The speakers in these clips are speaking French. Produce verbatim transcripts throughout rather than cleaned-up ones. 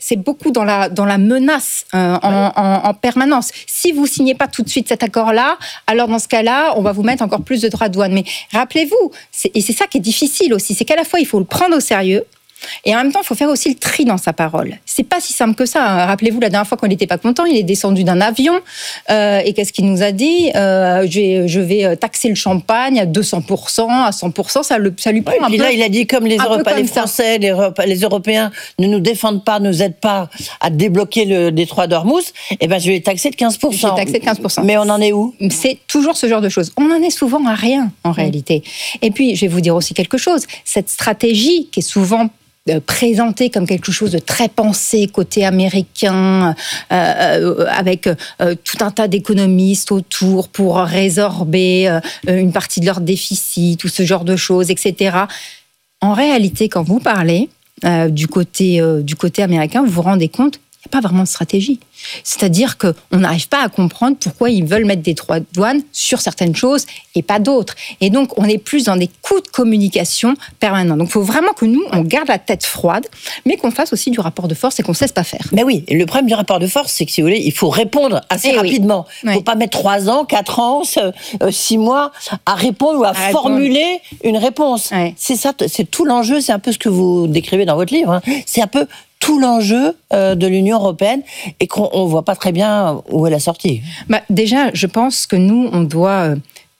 c'est beaucoup dans la, dans la menace euh, en, en, en permanence. Si vous ne signez pas tout de suite cet accord-là, alors dans ce cas-là, on va vous mettre encore plus de droits de douane. Mais rappelez-vous, c'est, et c'est ça qui est difficile aussi, c'est qu'à la fois, il faut le prendre au sérieux, et en même temps, il faut faire aussi le tri dans sa parole. C'est pas si simple que ça. Hein. Rappelez-vous, la dernière fois qu'on n'était pas content, il est descendu d'un avion. Euh, et qu'est-ce qu'il nous a dit euh, je, vais, je vais taxer le champagne à deux cents pour cent, à cent pour cent. Ça, le, ça lui prend ouais, un peu. Et là, il a dit comme les, Européens, comme les Français, les, les Européens ne nous défendent pas, ne nous aident pas à débloquer le détroit d'Ormuz, eh ben, je vais taxer de quinze pour cent. Je vais taxer de quinze pour cent. Mais on en est où ? C'est toujours ce genre de choses. On en est souvent à rien, en mmh. réalité. Et puis, je vais vous dire aussi quelque chose. Cette stratégie qui est souvent présenté comme quelque chose de très pensé côté américain, euh, avec euh, tout un tas d'économistes autour pour résorber euh, une partie de leur déficit, tout ce genre de choses, et cetera. En réalité, quand vous parlez euh, du côté, euh, du côté américain, vous vous rendez compte qu'il n'y a pas vraiment de stratégie. C'est-à-dire qu'on n'arrive pas à comprendre pourquoi ils veulent mettre des droits de douane sur certaines choses et pas d'autres. Et donc, on est plus dans des coups de communication permanents. Donc, il faut vraiment que nous, on garde la tête froide, mais qu'on fasse aussi du rapport de force et qu'on ne cesse pas faire. Mais oui, le problème du rapport de force, c'est que, si vous voulez, il faut répondre assez et rapidement. Il oui. ne faut oui. pas mettre trois ans, quatre ans, six mois à répondre ou à, à formuler répondre. une réponse. Oui. C'est ça, c'est tout l'enjeu, c'est un peu ce que vous décrivez dans votre livre. Hein. C'est un peu tout l'enjeu euh, de l'Union européenne et qu'on ne voit pas très bien où est la sortie. Bah, déjà, je pense que nous, on doit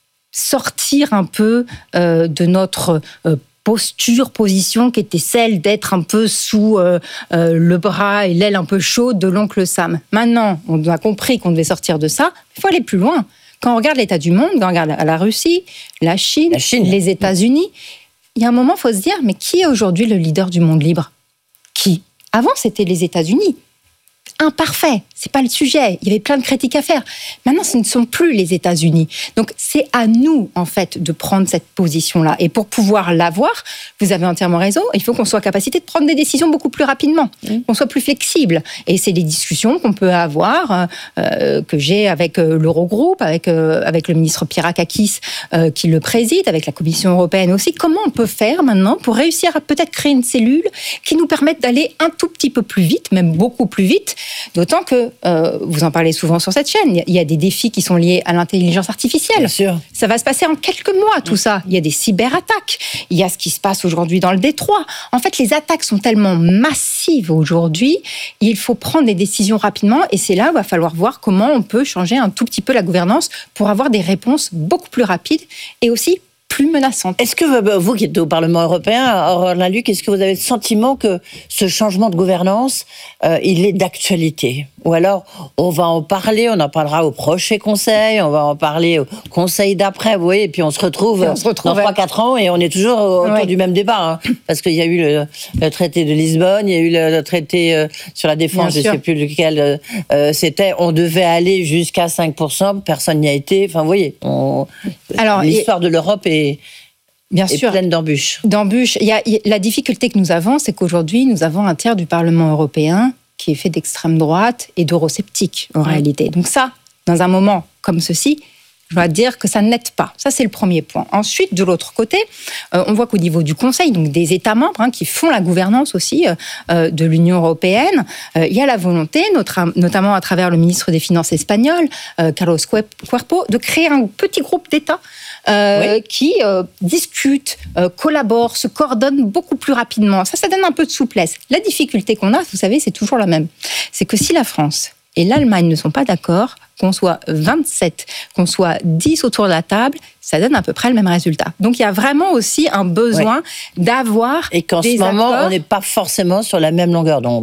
sortir un peu euh, de notre euh, posture, position qui était celle d'être un peu sous euh, euh, le bras et l'aile un peu chaude de l'oncle Sam. Maintenant, on a compris qu'on devait sortir de ça, il faut aller plus loin. Quand on regarde l'état du monde, quand on regarde la Russie, la Chine, la Chine. les États-Unis, il y a un moment, il faut se dire, mais qui est aujourd'hui le leader du monde libre ? Qui ? Avant, c'était les États-Unis. Imparfait, c'est pas le sujet. Il y avait plein de critiques à faire. Maintenant, ce ne sont plus les États-Unis. Donc, c'est à nous, en fait, de prendre cette position-là. Et pour pouvoir l'avoir, vous avez entièrement raison, il faut qu'on soit en capacité de prendre des décisions beaucoup plus rapidement, mmh. qu'on soit plus flexible. Et c'est des discussions qu'on peut avoir, euh, que j'ai avec euh, l'Eurogroupe, avec, euh, avec le ministre Pirakakis euh, qui le préside, avec la Commission européenne aussi. Comment on peut faire maintenant pour réussir à peut-être créer une cellule qui nous permette d'aller un tout petit peu plus vite, même beaucoup plus vite, d'autant que Euh, vous en parlez souvent sur cette chaîne, il y a des défis qui sont liés à l'intelligence artificielle. Bien sûr. Ça va se passer en quelques mois, tout ça. Il y a des cyberattaques, il y a ce qui se passe aujourd'hui dans le détroit. En fait, les attaques sont tellement massives aujourd'hui, il faut prendre des décisions rapidement et c'est là où il va falloir voir comment on peut changer un tout petit peu la gouvernance pour avoir des réponses beaucoup plus rapides et aussi plus menaçante. Est-ce que vous qui êtes au Parlement européen, Aurore Lin-Luc, est-ce que vous avez le sentiment que ce changement de gouvernance, euh, il est d'actualité ? Ou alors, on va en parler, on en parlera au prochain conseil, on va en parler au conseil d'après, vous voyez, et puis on se retrouve, on se retrouve dans trois quatre ans et on est toujours autour ouais. du même débat. Hein, parce qu'il y a eu le, le traité de Lisbonne, il y a eu le, le traité euh, sur la défense, Bien je ne sais plus lequel euh, c'était, on devait aller jusqu'à cinq pour cent, personne n'y a été, enfin vous voyez, on, alors, l'histoire et... de l'Europe est Bien est sûr. pleine d'embûches. D'embûches. Il y a, il y a, la difficulté que nous avons, c'est qu'aujourd'hui, nous avons un tiers du Parlement européen qui est fait d'extrême droite et d'eurosceptiques, en ouais. réalité. Donc ça, dans un moment comme ceci, je dois dire que ça n'aide pas. Ça, c'est le premier point. Ensuite, de l'autre côté, euh, on voit qu'au niveau du Conseil, donc des États membres hein, qui font la gouvernance aussi euh, de l'Union européenne, euh, il y a la volonté, notre, notamment à travers le ministre des Finances espagnol, euh, Carlos Cuerpo, de créer un petit groupe d'États euh, oui. qui euh, discutent, euh, collaborent, se coordonnent beaucoup plus rapidement. Ça, ça donne un peu de souplesse. La difficulté qu'on a, vous savez, c'est toujours la même. C'est que si la France et l'Allemagne ne sont pas d'accord, qu'on soit vingt-sept, qu'on soit dix autour de la table, ça donne à peu près le même résultat. Donc il y a vraiment aussi un besoin ouais. d'avoir et qu'en des ce moment, accords. On n'est pas forcément sur la même longueur d'onde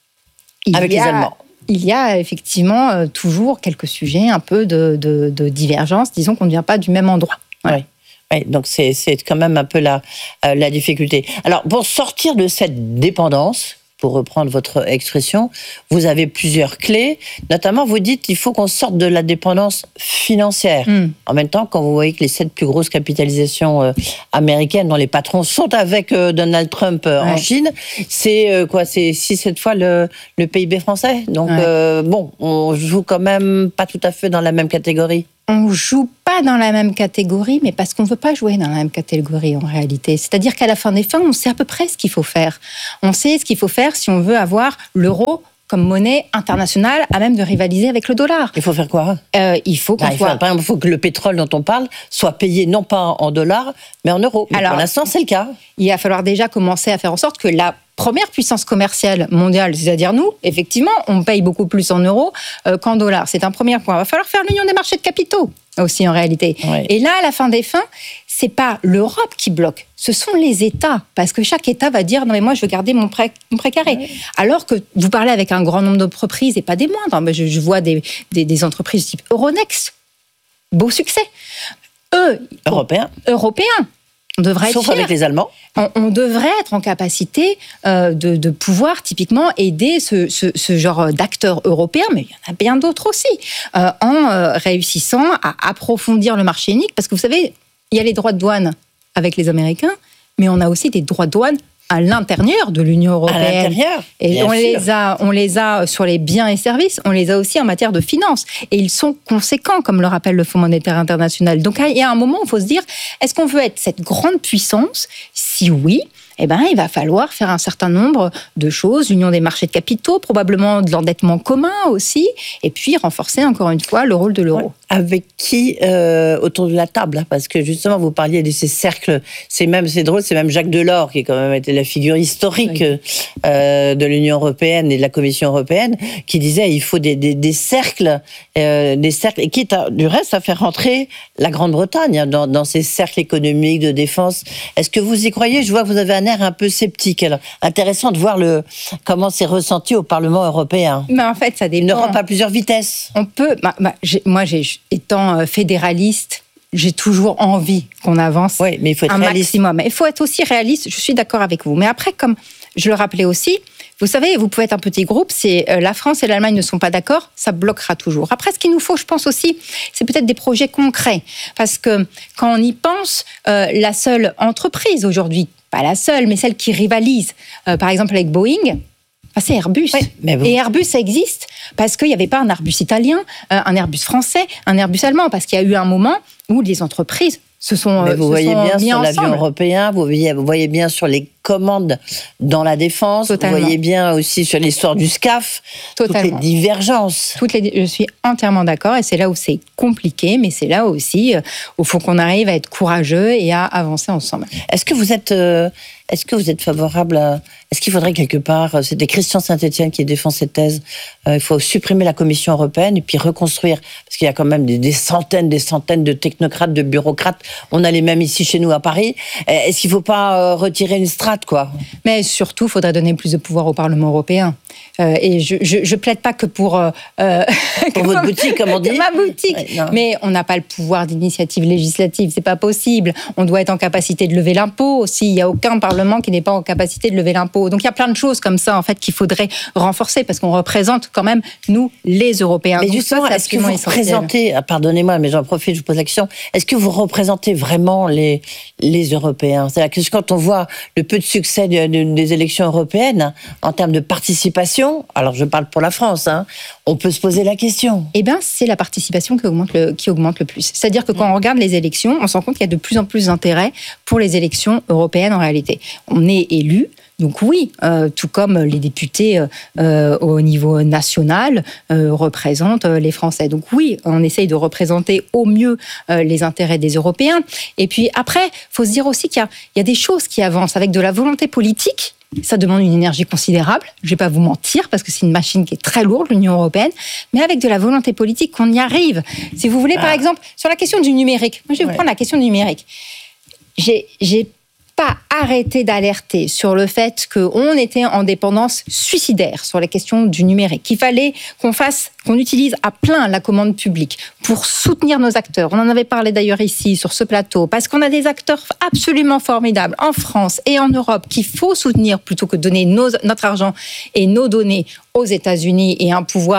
il avec les a, Allemands. Il y a effectivement euh, toujours quelques sujets, un peu de, de, de divergence. Disons qu'on ne vient pas du même endroit. Voilà. Oui. Oui, donc c'est, c'est quand même un peu la, euh, la difficulté. Alors, pour sortir de cette dépendance, pour reprendre votre expression, vous avez plusieurs clés. Notamment, vous dites qu'il faut qu'on sorte de la dépendance financière. Mm. En même temps, quand vous voyez que les sept plus grosses capitalisations euh, américaines, dont les patrons sont avec euh, Donald Trump euh, ouais. en Chine, c'est euh, quoi ? C'est six sept fois le, le P I B français. Donc, ouais. euh, bon, on joue quand même pas tout à fait dans la même catégorie. On joue pas pas dans la même catégorie, mais parce qu'on ne veut pas jouer dans la même catégorie en réalité. C'est-à-dire qu'à la fin des fins, on sait à peu près ce qu'il faut faire. On sait ce qu'il faut faire si on veut avoir l'euro comme monnaie internationale à même de rivaliser avec le dollar. Il faut faire quoi euh, Il faut qu'on bah, il faut, soit... Par exemple, il faut que le pétrole dont on parle soit payé non pas en dollars, mais en euros. Mais Alors, pour l'instant, c'est le cas. Il va falloir déjà commencer à faire en sorte que la première puissance commerciale mondiale, c'est-à-dire nous, effectivement, on paye beaucoup plus en euros euh, qu'en dollars. C'est un premier point. Il va falloir faire l'union des marchés de capitaux aussi en réalité. Oui. Et là, à la fin des fins, c'est pas l'Europe qui bloque, ce sont les États, parce que chaque État va dire non mais moi je veux garder mon prêt, mon prêt carré. Oui. Alors que vous parlez avec un grand nombre d'entreprises et pas des moindres. Je, je vois des, des, des entreprises type Euronext, beau succès. Eux, européens, européens. On devrait Sauf être fiers. Avec les Allemands. On, on devrait être en capacité euh, de, de pouvoir typiquement aider ce, ce, ce genre d'acteurs européens, mais il y en a bien d'autres aussi, euh, en euh, réussissant à approfondir le marché unique. Parce que vous savez, il y a les droits de douane avec les Américains, mais on a aussi des droits de douane à l'intérieur de l'Union européenne. À l'intérieur, et on sûr. les a, on les a sur les biens et services, on les a aussi en matière de finances. Et ils sont conséquents, comme le rappelle le Fonds monétaire international. Donc il y a un moment où il faut se dire, est-ce qu'on veut être cette grande puissance ? Si oui, eh ben, il va falloir faire un certain nombre de choses, l'union des marchés de capitaux, probablement de l'endettement commun aussi, et puis renforcer encore une fois le rôle de l'euro. Ouais. Avec qui euh, autour de la table ? Parce que justement, vous parliez de ces cercles, c'est même, c'est drôle, c'est même Jacques Delors qui a quand même été la figure historique oui. euh, de l'Union européenne et de la Commission européenne, qui disait il faut des, des, des cercles, euh, des cercles, et quitte à, du reste à faire rentrer la Grande-Bretagne hein, dans, dans ces cercles économiques de défense. Est-ce que vous y croyez ? Je vois que vous avez un air un peu sceptique. Alors, intéressant de voir le, comment c'est ressenti au Parlement européen. Mais en fait, ça dépend. Une Europe à plusieurs vitesses. On peut. Bah, bah, j'ai, moi, j'ai, étant fédéraliste, j'ai toujours envie qu'on avance oui, mais il faut être un réaliste. maximum. Il faut être aussi réaliste. Je suis d'accord avec vous. Mais après, comme je le rappelais aussi, vous savez, vous pouvez être un petit groupe. C'est euh, la France et l'Allemagne ne sont pas d'accord, ça bloquera toujours. Après, ce qu'il nous faut, je pense aussi, c'est peut-être des projets concrets, parce que quand on y pense, euh, la seule entreprise aujourd'hui, pas la seule, mais celle qui rivalise, euh, par exemple avec Boeing. C'est Airbus. Oui, mais bon. Et Airbus, ça existe parce qu'il n'y avait pas un Airbus italien, un Airbus français, un Airbus allemand, parce qu'il y a eu un moment où les entreprises se sont mais vous se voyez sont bien mis sur ensemble. L'avion européen, vous voyez, vous voyez bien sur les commandes dans la défense, Totalement. Vous voyez bien aussi sur l'histoire du SCAF, Totalement. Toutes les divergences. Toutes les, je suis entièrement d'accord, et c'est là où c'est compliqué, mais c'est là aussi où il faut qu'on arrive à être courageux et à avancer ensemble. Est-ce que vous êtes, euh, est-ce que vous êtes favorable à... Est-ce qu'il faudrait quelque part, c'était Christian Saint-Etienne qui défend cette thèse, euh, il faut supprimer la Commission européenne et puis reconstruire, parce qu'il y a quand même des, des centaines, des centaines de technocrates, de bureaucrates, on a les mêmes ici chez nous à Paris, est-ce qu'il ne faut pas euh, retirer une strate, quoi ? Mais surtout, il faudrait donner plus de pouvoir au Parlement européen. Euh, et je, je, je plaide pas que pour... Euh, pour votre boutique, comme on dit. Ma boutique. Ouais, mais on n'a pas le pouvoir d'initiative législative, c'est pas possible. On doit être en capacité de lever l'impôt aussi. Il n'y a aucun Parlement qui n'est pas en capacité de lever l'impôt. Donc il y a plein de choses comme ça, en fait, qu'il faudrait renforcer, parce qu'on représente quand même, nous, les Européens. Mais donc justement, ça, est-ce que vous représentez, ah, pardonnez-moi, mais j'en profite, je vous pose la question, est-ce que vous représentez vraiment les, les Européens ? C'est-à-dire que quand on voit le peu de succès de, de, des élections européennes, en termes de participation, alors je parle pour la France, hein, on peut se poser la question. Eh bien, c'est la participation qui augmente le, qui augmente le plus. C'est-à-dire que quand on regarde les élections, on se rend compte qu'il y a de plus en plus d'intérêt pour les élections européennes en réalité. On est élu, donc oui, euh, tout comme les députés euh, au niveau national euh, représentent les Français. Donc oui, on essaye de représenter au mieux euh, les intérêts des Européens. Et puis après, il faut se dire aussi qu'il y a, il y a des choses qui avancent avec de la volonté politique. Ça demande une énergie considérable, je ne vais pas vous mentir, parce que c'est une machine qui est très lourde, l'Union européenne, mais avec de la volonté politique, qu'on y arrive. Si vous voulez, ah. par exemple, sur la question du numérique, moi je vais vous ouais. prendre la question du numérique. J'ai, j'ai pas arrêté d'alerter sur le fait qu'on était en dépendance suicidaire sur la question du numérique, qu'il fallait qu'on fasse, qu'on utilise à plein la commande publique pour soutenir nos acteurs. On en avait parlé d'ailleurs ici, sur ce plateau, parce qu'on a des acteurs absolument formidables en France et en Europe qu'il faut soutenir plutôt que de donner nos, notre argent et nos données aux États-Unis et un pouvoir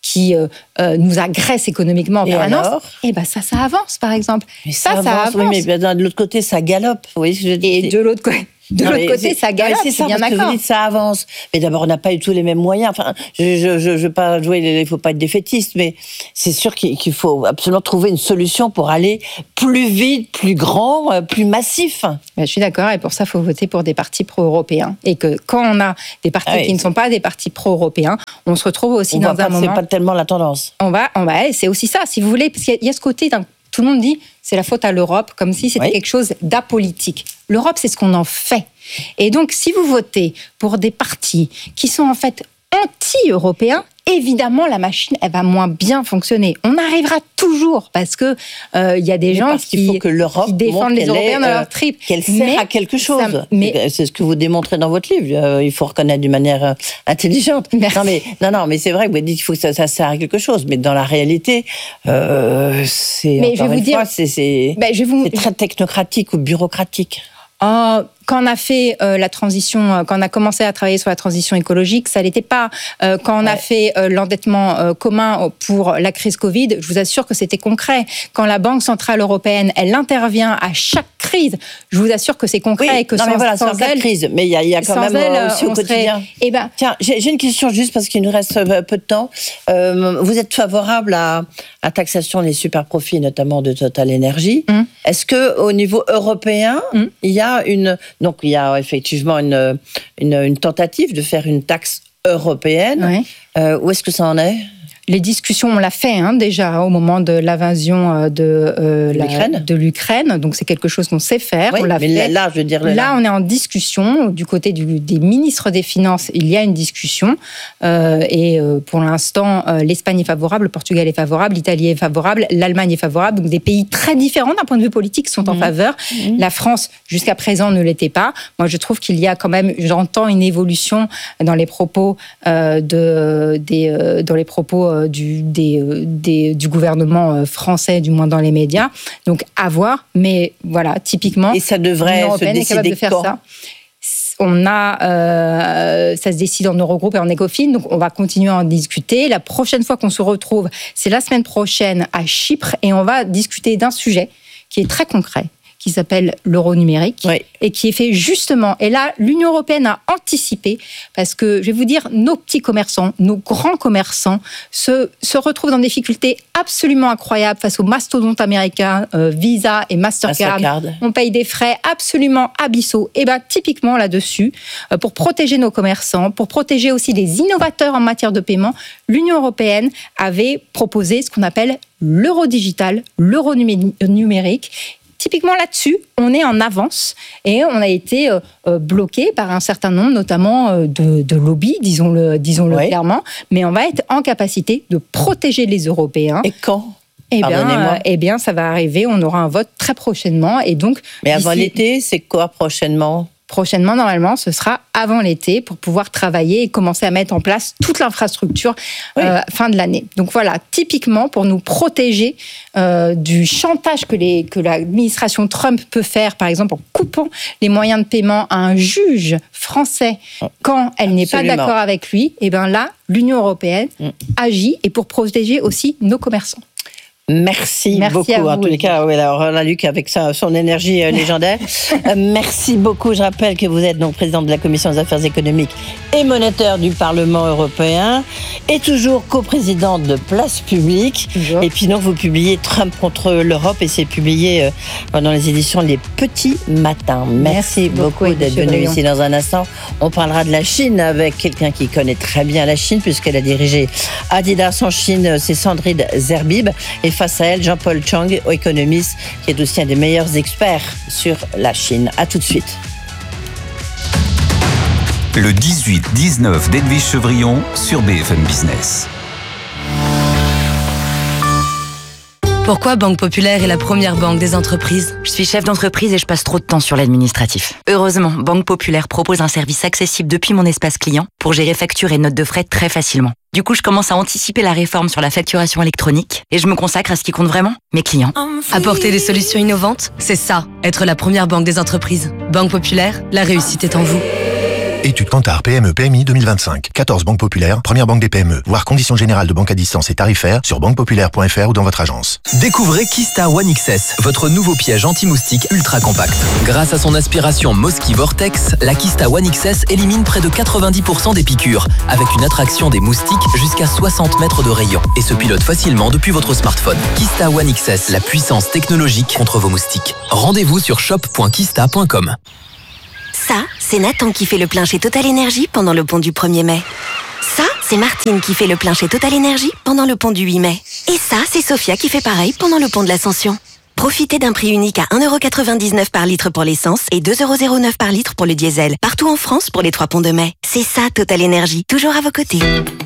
qui euh, euh, nous agressent économiquement en Et permanence, alors et ben ça, ça avance, par exemple. Mais ça, ça, ça avance, avance. Oui, mais de l'autre côté, ça galope. Vous voyez ce que je dis? Et de l'autre côté. De Non, l'autre côté, ça galope, c'est je suis ça, bien parce que d'accord. vous dites ça avance. Mais d'abord, on n'a pas du tout les mêmes moyens. Enfin, je je, je veux pas jouer, il ne faut pas être défaitiste, mais c'est sûr qu'il, qu'il faut absolument trouver une solution pour aller plus vite, plus grand, plus massif. Ben, je suis d'accord, et pour ça, il faut voter pour des partis pro-européens. Et que quand on a des partis Ah oui. qui ne sont pas des partis pro-européens, on se retrouve aussi On dans voit pas un que moment... c'est pas tellement la tendance. On va, on va, c'est aussi ça, si vous voulez, parce qu'il y a ce côté d'un... Tout le monde dit c'est la faute à l'Europe, comme si c'était Oui. quelque chose d'apolitique. L'Europe, c'est ce qu'on en fait. Et donc, si vous votez pour des partis qui sont en fait anti-européens, évidemment, la machine, elle va moins bien fonctionner. On arrivera toujours, parce que euh, il y a des Mais gens parce qui, qu'il faut que l'Europe qui défendent montre les qu'elle Européens est, dans euh, leur trip. Qu'elle sert Mais à quelque chose. ça- mais- C'est ce que vous démontrez dans votre livre. Euh, il faut reconnaître d'une manière euh, intelligente. Merci. Non, mais, non, non, mais c'est vrai que vous dites qu'il faut que ça, ça sert à quelque chose. Mais dans la réalité, euh, c'est, Mais je encore vais une vous dire- fois, c'est, c'est, Ben, je vais vous... c'est très technocratique ou bureaucratique. Oh, quand on a fait euh, la transition, euh, quand on a commencé à travailler sur la transition écologique, ça l'était pas. Euh, quand on Ouais. a fait euh, l'endettement euh, commun pour la crise Covid, je vous assure que c'était concret. Quand la Banque centrale européenne, elle intervient à chaque crise, je vous assure que c'est concret Oui, et que non, sans, mais voilà, sans c'est en cas de elle, crise. Mais il y a, il y a quand sans même elle, euh, aussi on au serait- quotidien. Eh ben, Tiens, j'ai, j'ai une question juste parce qu'il nous reste euh, peu de temps. Euh, vous êtes favorable à la taxation des super profits, notamment de Total Energy. Mm. Est-ce que au niveau européen, Mm. il y a une donc il y a effectivement une une, une tentative de faire une taxe européenne. ouais. Euh, où est-ce que ça en est? Les discussions, on l'a fait hein, déjà au moment de l'invasion euh, de, euh, De la- l'Ukraine. de l'Ukraine. Donc c'est quelque chose qu'on sait faire. Oui, on l'a mais fait. là, là, je veux dire Là, on est en discussion du côté du, des ministres des Finances. Il y a une discussion euh, et euh, pour l'instant, euh, l'Espagne est favorable, le Portugal est favorable, l'Italie est favorable, l'Allemagne est favorable. Donc des pays très différents d'un point de vue politique sont en Mmh. faveur. Mmh. La France, jusqu'à présent, ne l'était pas. Moi, je trouve qu'il y a quand même, j'entends une évolution dans les propos euh, de, des, euh, dans les propos euh, du, des, euh, des, du gouvernement euh, français, du moins dans les médias. Donc à voir. Mais voilà, typiquement. Et ça devrait L'Union se européenne est capable décider de faire quand? ça. On a, euh, ça se décide en Eurogroupe et en Ecofin, donc on va continuer à en discuter. La prochaine fois qu'on se retrouve, c'est la semaine prochaine à Chypre et on va discuter d'un sujet qui est très concret, qui s'appelle l'euro numérique Oui. et qui est fait justement. Et là, l'Union européenne a anticipé parce que, je vais vous dire, nos petits commerçants, nos grands commerçants se, se retrouvent dans des difficultés absolument incroyables face aux mastodontes américains, euh, Visa et Mastercard. Mastercard. On paye des frais absolument abyssaux. Et bien, typiquement là-dessus, euh, pour protéger nos commerçants, pour protéger aussi les innovateurs en matière de paiement, l'Union européenne avait proposé ce qu'on appelle l'euro digital, l'euro numé- numérique. Typiquement là-dessus, on est en avance et on a été euh, euh, bloqué par un certain nombre, notamment euh, de, de lobbies, disons-le, disons-le Oui. clairement, mais on va être en capacité de protéger les Européens. Et quand? Eh bien, Pardonnez-moi. euh, eh bien, ça va arriver, on aura un vote très prochainement et donc Mais avant d'ici- l'été, c'est quoi prochainement? Prochainement, normalement, ce sera avant l'été pour pouvoir travailler et commencer à mettre en place toute l'infrastructure Oui. euh, fin de l'année. Donc voilà, typiquement pour nous protéger euh, du chantage que, les, que l'administration Trump peut faire, par exemple en coupant les moyens de paiement à un juge français quand elle n'est pas Absolument. d'accord avec lui, et bien là, l'Union européenne Mm. agit et pour protéger aussi nos commerçants. Merci, Merci beaucoup. à vous, En tous les Olivier. cas, oui, alors la Luc avec sa, son énergie euh, légendaire. Euh, merci beaucoup. Je rappelle que vous êtes donc présidente de la Commission des affaires économiques et monétaires du Parlement européen et toujours coprésidente de Place Publique. Toujours. Et puis donc vous publiez Trump contre l'Europe et c'est publié euh, dans les éditions Les Petits Matins. Merci, Merci beaucoup, beaucoup Edith d'être venu Chevrillon. ici. Dans un instant, on parlera de la Chine avec quelqu'un qui connaît très bien la Chine puisqu'elle a dirigé Adidas en Chine. C'est Sandrine Zerbib. Et face à elle, Jean-Paul Chang, économiste, qui est aussi un des meilleurs experts sur la Chine. À tout de suite. Le dix-huit dix-neuf d'Edwige Chevrillon sur B F M Business. Pourquoi Banque Populaire est la première banque des entreprises ? Je suis chef d'entreprise et je passe trop de temps sur l'administratif. Heureusement, Banque Populaire propose un service accessible depuis mon espace client pour gérer factures et notes de frais très facilement. Du coup, je commence à anticiper la réforme sur la facturation électronique et je me consacre à ce qui compte vraiment, mes clients. Apporter des solutions innovantes, c'est ça, être la première banque des entreprises. Banque Populaire, la réussite est en vous. Étude Kantar P M E P M I deux mille vingt-cinq. quatorze banques populaires, première banque des P M E. Voir conditions générales de banque à distance et tarifaires sur banque populaire point f r ou dans votre agence. Découvrez Kista One X S, votre nouveau piège anti-moustique ultra compact. Grâce à son aspiration Mosquito Vortex, la Kista One X S élimine près de quatre-vingt-dix pour cent des piqûres, avec une attraction des moustiques jusqu'à soixante mètres de rayon et se pilote facilement depuis votre smartphone. Kista One X S, la puissance technologique contre vos moustiques. Rendez-vous sur shop point kista point com. Ça, c'est Nathan qui fait le plein chez Total Energy pendant le pont du premier mai. Ça, c'est Martine qui fait le plein chez Total Energy pendant le pont du huit mai. Et ça, c'est Sophia qui fait pareil pendant le pont de l'Ascension. Profitez d'un prix unique à un euro quatre-vingt-dix-neuf par litre pour l'essence et deux euros zéro neuf par litre pour le diesel. Partout en France pour les trois ponts de mai. C'est ça, Total Energy. Toujours à vos côtés.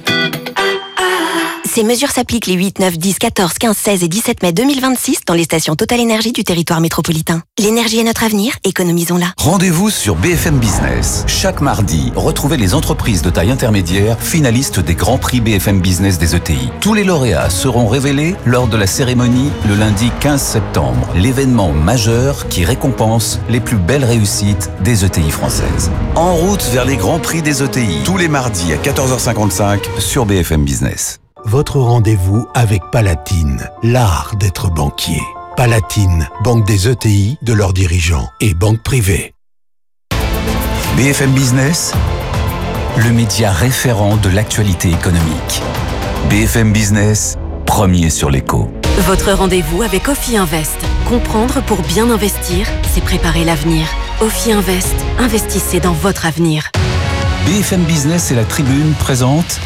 Ces mesures s'appliquent les huit, neuf, dix, quatorze, quinze, seize et dix-sept mai deux mille vingt-six dans les stations Total Energy du territoire métropolitain. L'énergie est notre avenir, économisons-la. Rendez-vous sur B F M Business. Chaque mardi, retrouvez les entreprises de taille intermédiaire finalistes des Grands Prix B F M Business des E T I. Tous les lauréats seront révélés lors de la cérémonie le lundi quinze septembre. L'événement majeur qui récompense les plus belles réussites des E T I françaises. En route vers les Grands Prix des E T I. Tous les mardis à quatorze heures cinquante-cinq sur B F M Business. Votre rendez-vous avec Palatine, l'art d'être banquier. Palatine, banque des E T I, de leurs dirigeants et banque privée. B F M Business, le média référent de l'actualité économique. B F M Business, premier sur l'écho. Votre rendez-vous avec Ophi Invest. Comprendre pour bien investir, c'est préparer l'avenir. Ophi Invest, investissez dans votre avenir. B F M Business et la Tribune présentent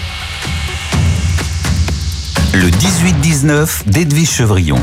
le dix-huit dix-neuf d'Edwige Chevrillon.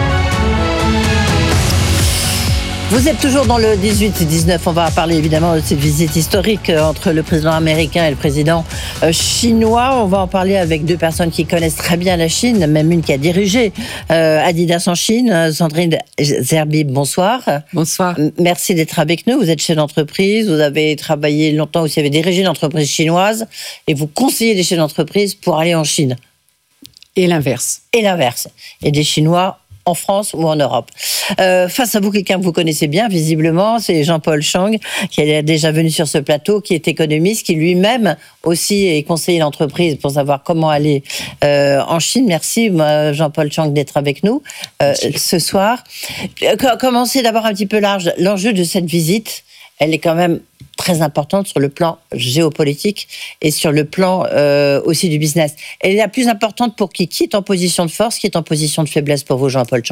Vous êtes toujours dans le dix-huit dix-neuf. On va parler évidemment de cette visite historique entre le président américain et le président chinois. On va en parler avec deux personnes qui connaissent très bien la Chine, même une qui a dirigé euh, Adidas en Chine. Sandrine Zerbib, bonsoir. Bonsoir. Merci d'être avec nous. Vous êtes chef d'entreprise, vous avez travaillé longtemps, vous avez dirigé une entreprise chinoise et vous conseillez des chefs d'entreprise pour aller en Chine. Et l'inverse. Et l'inverse. Et des Chinois en France ou en Europe. Euh, face à vous, quelqu'un que vous connaissez bien, visiblement, c'est Jean-Paul Chang, qui est déjà venu sur ce plateau, qui est économiste, qui lui-même aussi est conseiller d'entreprise pour savoir comment aller euh, en Chine. Merci, Jean-Paul Chang, d'être avec nous euh, ce soir. Commencez d'abord un petit peu large. L'enjeu de cette visite, elle est quand même très importante sur le plan géopolitique et sur le plan euh, aussi du business. Elle est la plus importante pour qui ? Qui est en position de force, qui est en position de faiblesse pour vous, Jean-Paul Chang ?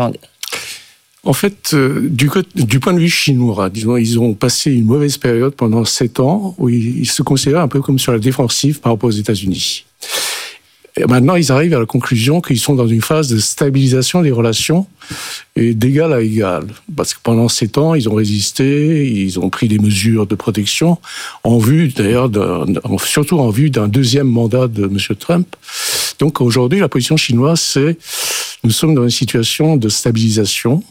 En fait, euh, du, du point de vue chinois, disons, ils ont passé une mauvaise période pendant sept ans où ils, ils se considèrent un peu comme sur la défensive par rapport aux États-Unis. Et maintenant, ils arrivent à la conclusion qu'ils sont dans une phase de stabilisation des relations et d'égal à égal. Parce que pendant sept ans, ils ont résisté, ils ont pris des mesures de protection en vue, d'ailleurs, d'un, surtout en vue d'un deuxième mandat de M. Trump. Donc aujourd'hui, la position chinoise, c'est nous sommes dans une situation de stabilisation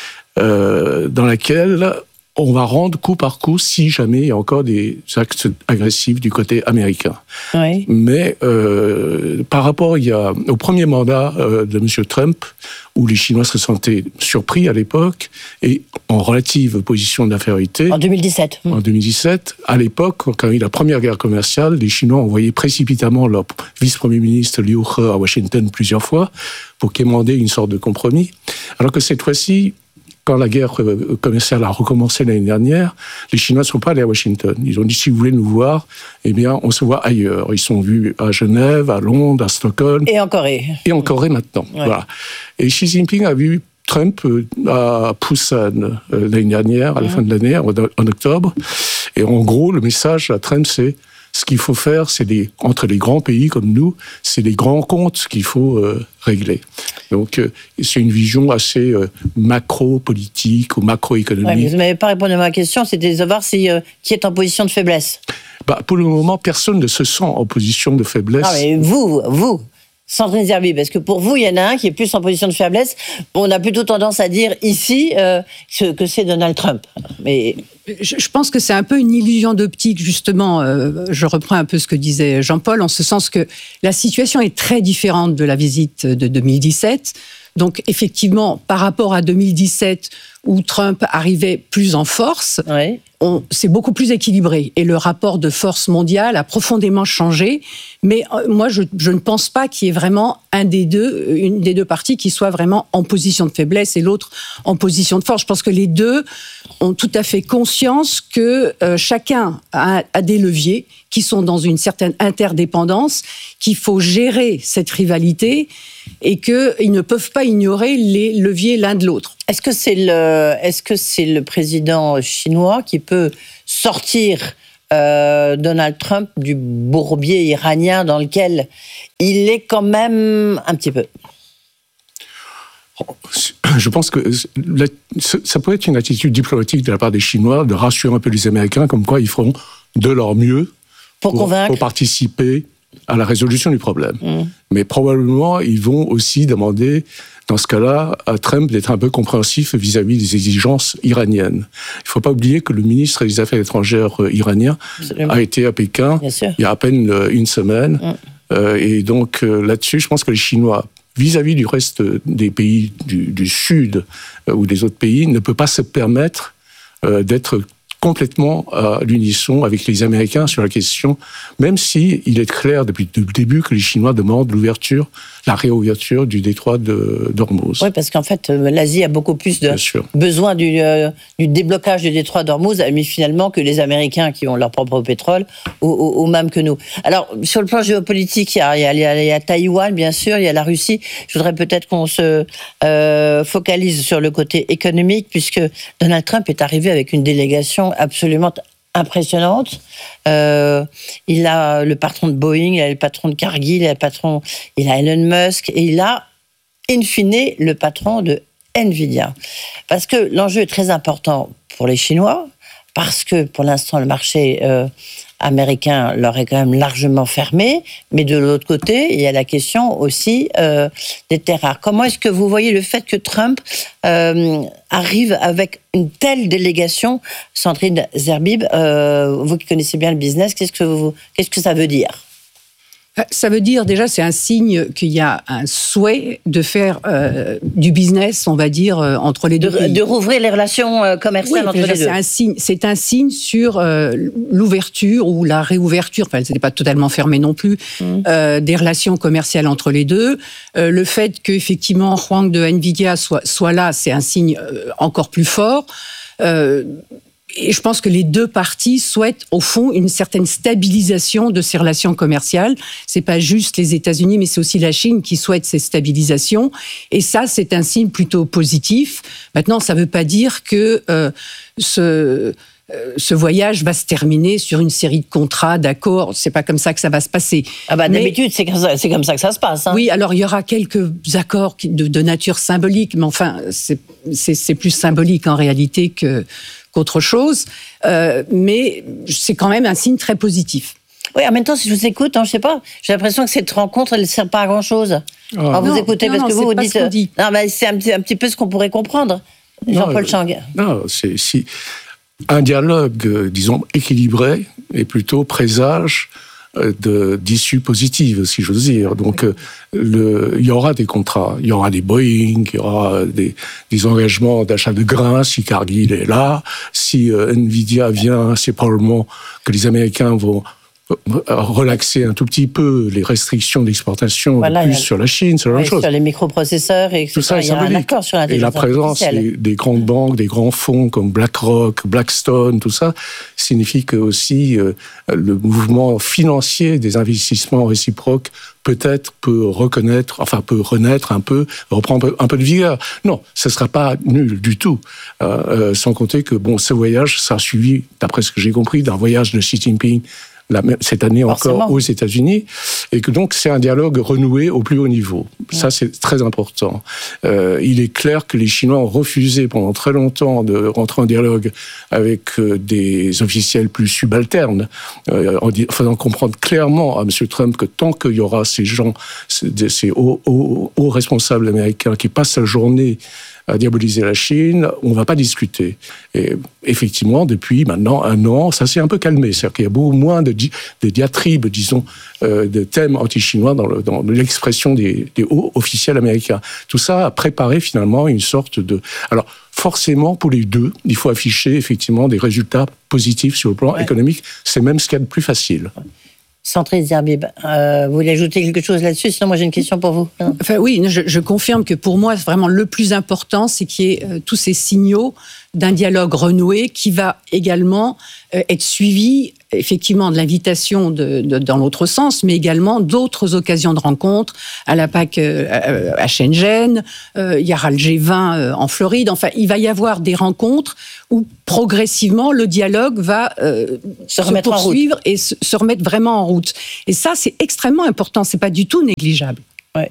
euh, dans laquelle on va rendre coup par coup si jamais il y a encore des actes agressifs du côté américain. Oui. Mais euh, par rapport il y a, au premier mandat euh, de M. Trump, où les Chinois se sentaient surpris à l'époque et en relative position d'infériorité. En deux mille dix-sept. En deux mille dix-sept, à l'époque, quand il y a eu la première guerre commerciale, les Chinois ont envoyé précipitamment leur vice-premier ministre Liu He à Washington plusieurs fois pour quémander une sorte de compromis. Alors que cette fois-ci, quand la guerre commerciale a recommencé l'année dernière, les Chinois ne sont pas allés à Washington. Ils ont dit, si vous voulez nous voir, eh bien, on se voit ailleurs. Ils sont vus à Genève, à Londres, à Stockholm. Et en Corée. Et en Corée maintenant. Ouais. Voilà. Et Xi Jinping a vu Trump à Busan l'année dernière, à la mmh. fin de l'année, en octobre. Et en gros, le message à Trump, c'est ce qu'il faut faire, c'est des, entre les grands pays comme nous, c'est les grands comptes qu'il faut euh, régler. Donc, euh, c'est une vision assez euh, macro-politique ou macroéconomique. Ouais, mais vous n'avez pas répondu à ma question, c'était de savoir si, euh, qui est en position de faiblesse. Bah, pour le moment, personne ne se sent en position de faiblesse. Non, mais vous, vous Sandrine Zerbib, parce que pour vous, il y en a un qui est plus en position de faiblesse. On a plutôt tendance à dire ici euh, que c'est Donald Trump. Mais je, je pense que c'est un peu une illusion d'optique, justement. Euh, je reprends un peu ce que disait Jean-Paul, en ce sens que la situation est très différente de la visite de deux mille dix-sept. Donc effectivement, par rapport à deux mille dix-sept, où Trump arrivait plus en force, oui. on, c'est beaucoup plus équilibré. Et le rapport de force mondiale a profondément changé. Mais euh, moi, je, je ne pense pas qu'il y ait vraiment un des deux, une des deux parties qui soit vraiment en position de faiblesse et l'autre en position de force. Je pense que les deux ont tout à fait conscience que euh, chacun a, a des leviers qui sont dans une certaine interdépendance, qu'il faut gérer cette rivalité et qu'ils ne peuvent pas ignorer les leviers l'un de l'autre. Est-ce que c'est le, est-ce que c'est le président chinois qui peut sortir euh, Donald Trump du bourbier iranien dans lequel il est quand même un petit peu? Je pense que ça pourrait être une attitude diplomatique de la part des Chinois de rassurer un peu les Américains comme quoi ils feront de leur mieux pour, pour, convaincre. pour participer à la résolution du problème. Mmh. Mais probablement, ils vont aussi demander, dans ce cas-là, à Trump d'être un peu compréhensif vis-à-vis des exigences iraniennes. Il ne faut pas oublier que le ministre des Affaires étrangères iranien Absolument. a été à Pékin il y a à peine une semaine. Mmh. Euh, et donc, euh, là-dessus, je pense que les Chinois, vis-à-vis du reste des pays du, du Sud euh, ou des autres pays, ne peuvent pas se permettre euh, d'être complètement à l'unisson avec les Américains sur la question, même si il est clair depuis le début que les Chinois demandent l'ouverture, la réouverture du détroit de d'Ormuz. Oui, parce qu'en fait, l'Asie a beaucoup plus de besoin du, euh, du déblocage du détroit d'Ormuz, mais finalement que les Américains qui ont leur propre pétrole, ou, ou, ou même que nous. Alors, sur le plan géopolitique, il y a, il y a, il y a Taïwan, bien sûr, il y a la Russie. Je voudrais peut-être qu'on se euh, focalise sur le côté économique, puisque Donald Trump est arrivé avec une délégation absolument impressionnante. Euh, il a le patron de Boeing, il a le patron de Cargill, il a le patron, il a Elon Musk, et il a, in fine, le patron de Nvidia. Parce que l'enjeu est très important pour les Chinois, parce que pour l'instant, le marché euh, américain leur est quand même largement fermé, mais de l'autre côté, il y a la question aussi euh, des terres rares. Comment est-ce que vous voyez le fait que Trump euh, arrive avec une telle délégation? Sandrine Zerbib, euh, vous qui connaissez bien le business, qu'est-ce que, vous, qu'est-ce que ça veut dire? Ça veut dire, déjà, c'est un signe qu'il y a un souhait de faire euh, du business, on va dire, euh, entre les deux de, pays. De rouvrir les relations euh, commerciales oui, entre déjà, les deux. C'est un signe, c'est un signe sur euh, l'ouverture ou la réouverture, enfin, c'était pas totalement fermé non plus, mmh. euh, des relations commerciales entre les deux. Euh, le fait qu'effectivement, Huang de Nvidia soit, soit là, c'est un signe euh, encore plus fort. Euh, Et je pense que les deux parties souhaitent, au fond, une certaine stabilisation de ces relations commerciales. C'est pas juste les États-Unis, mais c'est aussi la Chine qui souhaite ces stabilisations. Et ça, c'est un signe plutôt positif. Maintenant, ça veut pas dire que euh, ce... Euh, ce voyage va se terminer sur une série de contrats, d'accords. C'est pas comme ça que ça va se passer. Ah bah, d'habitude, mais, c'est, comme ça, c'est comme ça que ça se passe. Hein. Oui, alors il y aura quelques accords de, de nature symbolique, mais enfin, c'est, c'est, c'est plus symbolique en réalité que, qu'autre chose. Euh, mais c'est quand même un signe très positif. Oui, en même temps, si je vous écoute, hein, je sais pas, j'ai l'impression que cette rencontre, elle ne sert pas à grand-chose. Oh. Alors, vous non, écoutez, non, parce non, que vous vous dites... Ce dit. Non, mais c'est un petit, un petit peu ce qu'on pourrait comprendre. Jean-Paul non, Chang. Non, c'est... Si... Un dialogue, euh, disons, équilibré et plutôt présage euh, de, d'issues positives, si j'ose dire. Donc, euh, le, il y aura des contrats, il y aura des Boeing, il y aura des, des engagements d'achat de grains si Cargill est là, si euh, Nvidia vient, c'est probablement que les Américains vont relaxer un tout petit peu les restrictions d'exportation voilà, plus sur la Chine, sur, ouais, chose. sur les microprocesseurs, et tout ça, il y a un accord sur l'intelligence artificielle. Et la présence des, des grandes banques, des grands fonds comme BlackRock, Blackstone, tout ça, signifie que aussi euh, le mouvement financier des investissements réciproques peut-être peut reconnaître, enfin peut renaître un peu, reprendre un peu de vigueur. Non, ce ne sera pas nul du tout. Euh, euh, sans compter que bon, ce voyage sera suivi, d'après ce que j'ai compris, d'un voyage de Xi Jinping La, cette année Forcément. encore aux États-Unis, et que donc c'est un dialogue renoué au plus haut niveau. Ouais. Ça, c'est très important. Euh, il est clair que les Chinois ont refusé pendant très longtemps de rentrer en dialogue avec euh, des officiels plus subalternes, euh, en di- faisant comprendre clairement à M. Trump que tant qu'il y aura ces gens, ces, ces hauts, hauts, hauts responsables américains qui passent la journée à diaboliser la Chine, on ne va pas discuter. Et effectivement, depuis maintenant un an, ça s'est un peu calmé. C'est-à-dire qu'il y a beaucoup moins de di- de diatribes, disons, euh, de thèmes anti-chinois dans, le, dans l'expression des, des hauts officiels américains. Tout ça a préparé finalement une sorte de... Alors, forcément, pour les deux, il faut afficher effectivement des résultats positifs sur le plan ouais. économique. C'est même ce qu'il y a de plus facile. Centriste Zerbib, euh, vous voulez ajouter quelque chose là-dessus? Sinon, moi, j'ai une question pour vous. Enfin, oui, je, je confirme que pour moi, vraiment, le plus important, c'est qu'il y ait euh, tous ces signaux d'un dialogue renoué qui va également euh, être suivi, effectivement, de l'invitation de, de, dans l'autre sens, mais également d'autres occasions de rencontres, à la P A C euh, à Shenzhen, euh, il y aura le G vingt euh, en Floride. Enfin, il va y avoir des rencontres où, progressivement, le dialogue va euh, se, se poursuivre et se, se remettre vraiment en route. Et ça, c'est extrêmement important, c'est pas du tout négligeable. Ouais.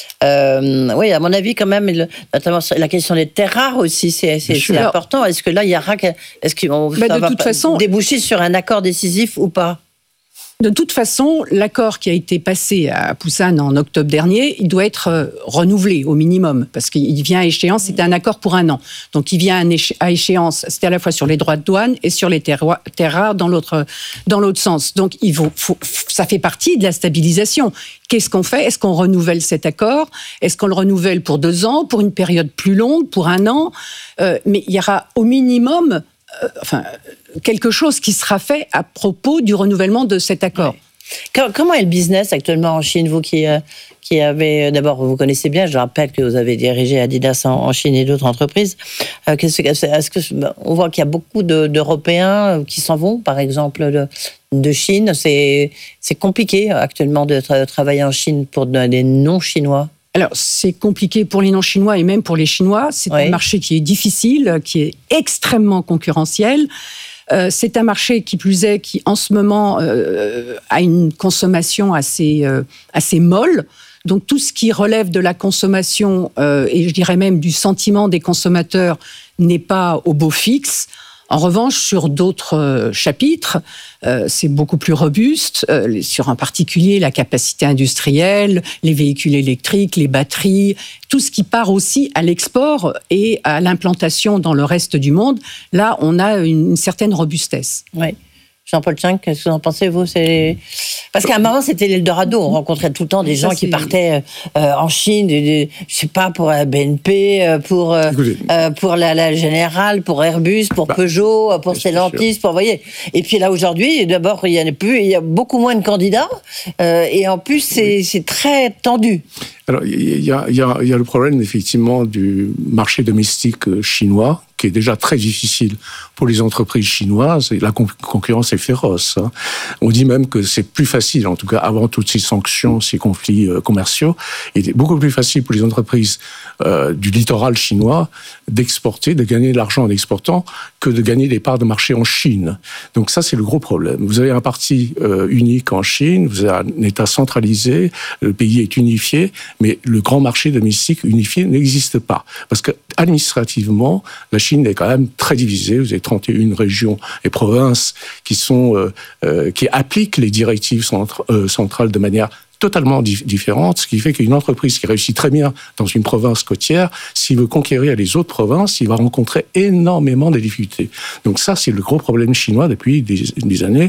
Euh, oui, à mon avis, quand même, le, notamment la question des terres rares aussi, c'est, c'est, c'est important. Est-ce que là, il y aura, est-ce qu'on bah, ça de va toute façon, déboucher sur un accord décisif ou pas? De toute façon, l'accord qui a été passé à Busan en octobre dernier, il doit être euh, renouvelé au minimum, parce qu'il vient à échéance, c'était un accord pour un an. Donc il vient à échéance, c'était à la fois sur les droits de douane et sur les terres rares dans l'autre, dans l'autre sens. Donc il faut, faut, ça fait partie de la stabilisation. Qu'est-ce qu'on fait? Est-ce qu'on renouvelle cet accord? Est-ce qu'on le renouvelle pour deux ans, pour une période plus longue, pour un an? euh, Mais il y aura au minimum... Euh, enfin, quelque chose qui sera fait à propos du renouvellement de cet accord. Ouais. Comment est le business actuellement en Chine? Vous qui, euh, qui avez, d'abord, vous connaissez bien, je rappelle que vous avez dirigé Adidas en, en Chine et d'autres entreprises. Euh, qu'est-ce que, est-ce que, on voit qu'il y a beaucoup de, d'Européens qui s'en vont, par exemple, de, de Chine. C'est, c'est compliqué actuellement de tra- travailler en Chine pour des non-chinois. Alors, c'est compliqué pour les non-chinois et même pour les Chinois. C'est oui. un marché qui est difficile, qui est extrêmement concurrentiel. Euh, c'est un marché qui plus est, qui en ce moment euh, a une consommation assez, euh, assez molle. Donc tout ce qui relève de la consommation euh, et je dirais même du sentiment des consommateurs n'est pas au beau fixe. En revanche, sur d'autres euh, chapitres, euh, c'est beaucoup plus robuste, euh, sur en particulier la capacité industrielle, les véhicules électriques, les batteries, tout ce qui part aussi à l'export et à l'implantation dans le reste du monde. Là, on a une, une certaine robustesse. Oui. Jean-Paul Chang, qu'est-ce que vous en pensez, vous? C'est... Parce qu'à un moment, c'était l'Eldorado. On rencontrait tout le temps des gens ça, qui partaient euh, en Chine, de, de, je sais pas, pour la B N P, pour, euh, pour la, la Générale, pour Airbus, pour bah, Peugeot, pour Stellantis, pour, vous voyez. Et puis là, aujourd'hui, d'abord, il y en a plus, il y a beaucoup moins de candidats, euh, et en plus, c'est, oui. c'est très tendu. Alors, il y a, il y a, il y a le problème, effectivement, du marché domestique chinois, qui est déjà très difficile pour les entreprises chinoises, et la concurrence est féroce. Hein. On dit même que c'est plus facile, en tout cas avant toutes ces sanctions, ces conflits euh, commerciaux, il est beaucoup plus facile pour les entreprises euh, du littoral chinois d'exporter, de gagner de l'argent en exportant, que de gagner des parts de marché en Chine. Donc ça, c'est le gros problème. Vous avez un parti euh, unique en Chine, vous avez un État centralisé, le pays est unifié, mais le grand marché domestique unifié n'existe pas. Parce que administrativement, la Chine est quand même très divisée. Vous avez trente et une régions et provinces qui sont euh, euh, qui appliquent les directives centra- euh, centrales de manière totalement dif- différente, ce qui fait qu'une entreprise qui réussit très bien dans une province côtière, s'il veut conquérir les autres provinces, il va rencontrer énormément de difficultés. Donc ça, c'est le gros problème chinois depuis des, des années.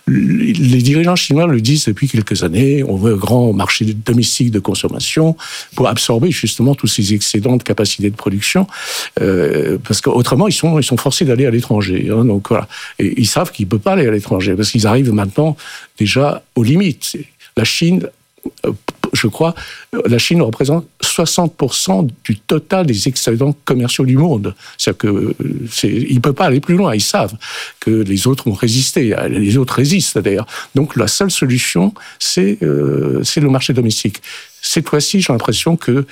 Les dirigeants chinois le disent depuis quelques années. On veut un grand marché domestique de consommation pour absorber justement tous ces excédents de capacité de production, euh, parce qu'autrement, ils sont, ils sont forcés d'aller à l'étranger. Hein, donc voilà. Et ils savent qu'ils ne peuvent pas aller à l'étranger, parce qu'ils arrivent maintenant déjà aux limites. La Chine, je crois, la Chine représente soixante pour cent du total des excédents commerciaux du monde. C'est-à-dire que c'est, ils ne peuvent pas aller plus loin. Ils savent que les autres vont résister. Les autres résistent d'ailleurs. Donc la seule solution, c'est, euh, c'est le marché domestique. Cette fois-ci, j'ai l'impression que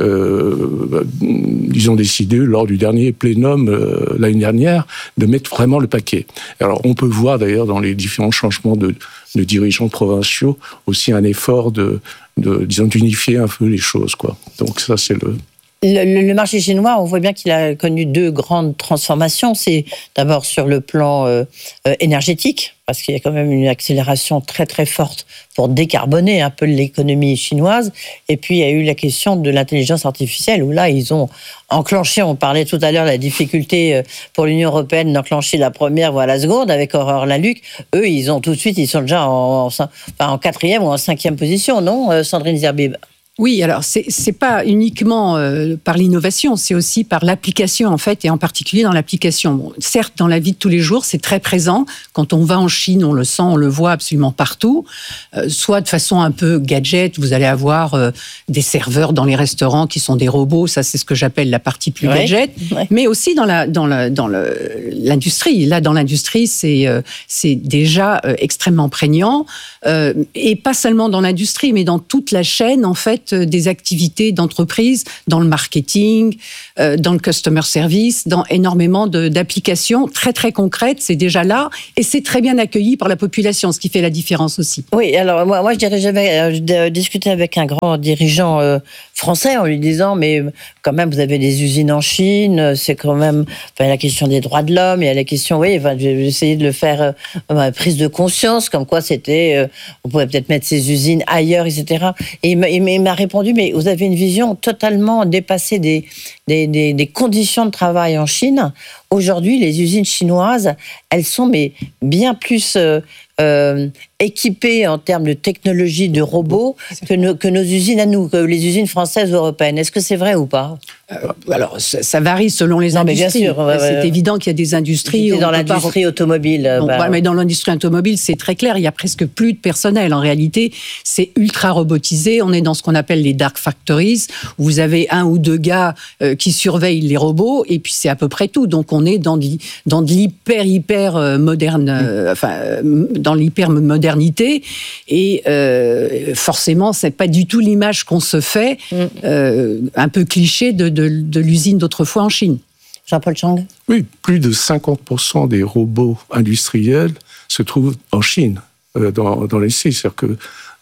euh, ils ont décidé, lors du dernier plénum euh, l'année dernière, de mettre vraiment le paquet. Alors, on peut voir d'ailleurs dans les différents changements de, de dirigeants provinciaux aussi un effort de, de, disons, d'unifier un peu les choses, quoi. Donc ça, c'est le... Le, le, le marché chinois, on voit bien qu'il a connu deux grandes transformations. C'est d'abord sur le plan euh, euh, énergétique, parce qu'il y a quand même une accélération très très forte pour décarboner un peu l'économie chinoise. Et puis il y a eu la question de l'intelligence artificielle, où là ils ont enclenché, on parlait tout à l'heure de la difficulté pour l'Union européenne d'enclencher la première voire la seconde avec Aurore Lalucq. Eux, ils ont tout de suite, ils sont déjà en, en, enfin, en quatrième ou en cinquième position, non, Sandrine Zerbib? Oui, alors c'est c'est pas uniquement euh, par l'innovation, c'est aussi par l'application en fait, et en particulier dans l'application. Bon, certes, dans la vie de tous les jours, c'est très présent. Quand on va en Chine, on le sent, on le voit absolument partout. Euh, soit de façon un peu gadget, vous allez avoir euh, des serveurs dans les restaurants qui sont des robots. Ça, c'est ce que j'appelle la partie plus ouais, gadget. Ouais. Mais aussi dans la dans la dans le, l'industrie. Là, dans l'industrie, c'est euh, c'est déjà euh, extrêmement prégnant, euh, et pas seulement dans l'industrie, mais dans toute la chaîne en fait des activités d'entreprise, dans le marketing, euh, dans le customer service, dans énormément de, d'applications très très concrètes. C'est déjà là et c'est très bien accueilli par la population, ce qui fait la différence aussi. Oui, alors moi, moi je dirais, j'avais euh, discuté avec un grand dirigeant euh, français en lui disant, mais quand même vous avez des usines en Chine, c'est quand même enfin, la question des droits de l'homme, il y a la question, oui, enfin, j'ai essayé de le faire euh, prise de conscience, comme quoi c'était, euh, on pourrait peut-être mettre ces usines ailleurs, et cetera. Et il m'a, il m'a répondu, mais vous avez une vision totalement dépassée des, des, des, des conditions de travail en Chine. Aujourd'hui, les usines chinoises, elles sont mais bien plus euh, euh, équipées en termes de technologie, de robots, que, no, que nos usines à nous, que les usines françaises ou européennes. Est-ce que c'est vrai ou pas ? euh, Alors, ça, ça varie selon les non, industries. Mais bien sûr, ouais, c'est ouais. évident qu'il y a des industries... Dans l'industrie pas... automobile. Bon, bah... bah, mais dans l'industrie automobile, c'est très clair, il y a presque plus de personnel. En réalité, c'est ultra robotisé. On est dans ce qu'on appelle les dark factories, où vous avez un ou deux gars euh, qui surveillent les robots, et puis c'est à peu près tout. Donc, on est dans de, dans de l'hyper, hyper moderne, euh, enfin, euh, dans l'hyper modernité, et euh, forcément, c'est pas du tout l'image qu'on se fait, euh, un peu cliché de, de, de l'usine d'autrefois en Chine. Jean-Paul Chang. Oui, plus de cinquante pour cent des robots industriels se trouvent en Chine, euh, dans, dans l'industrie. C'est-à-dire que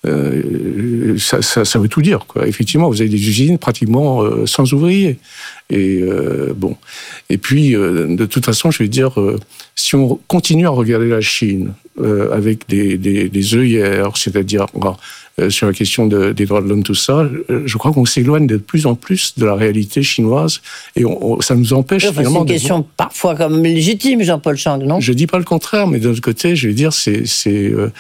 Euh, ça, ça, ça veut tout dire, quoi. Effectivement, vous avez des usines pratiquement euh, sans ouvriers. Et euh, bon. Et puis, euh, de toute façon, je vais dire, euh, si on continue à regarder la Chine euh, avec des, des, des œillères, c'est-à-dire euh, sur la question de, des droits de l'homme, tout ça, euh, je crois qu'on s'éloigne de plus en plus de la réalité chinoise, et on, on, ça nous empêche enfin, finalement. C'est une question voir... parfois comme légitime, Jean-Paul Chang, non ? Je dis pas le contraire, mais d'un autre côté, je vais dire, c'est, c'est, euh,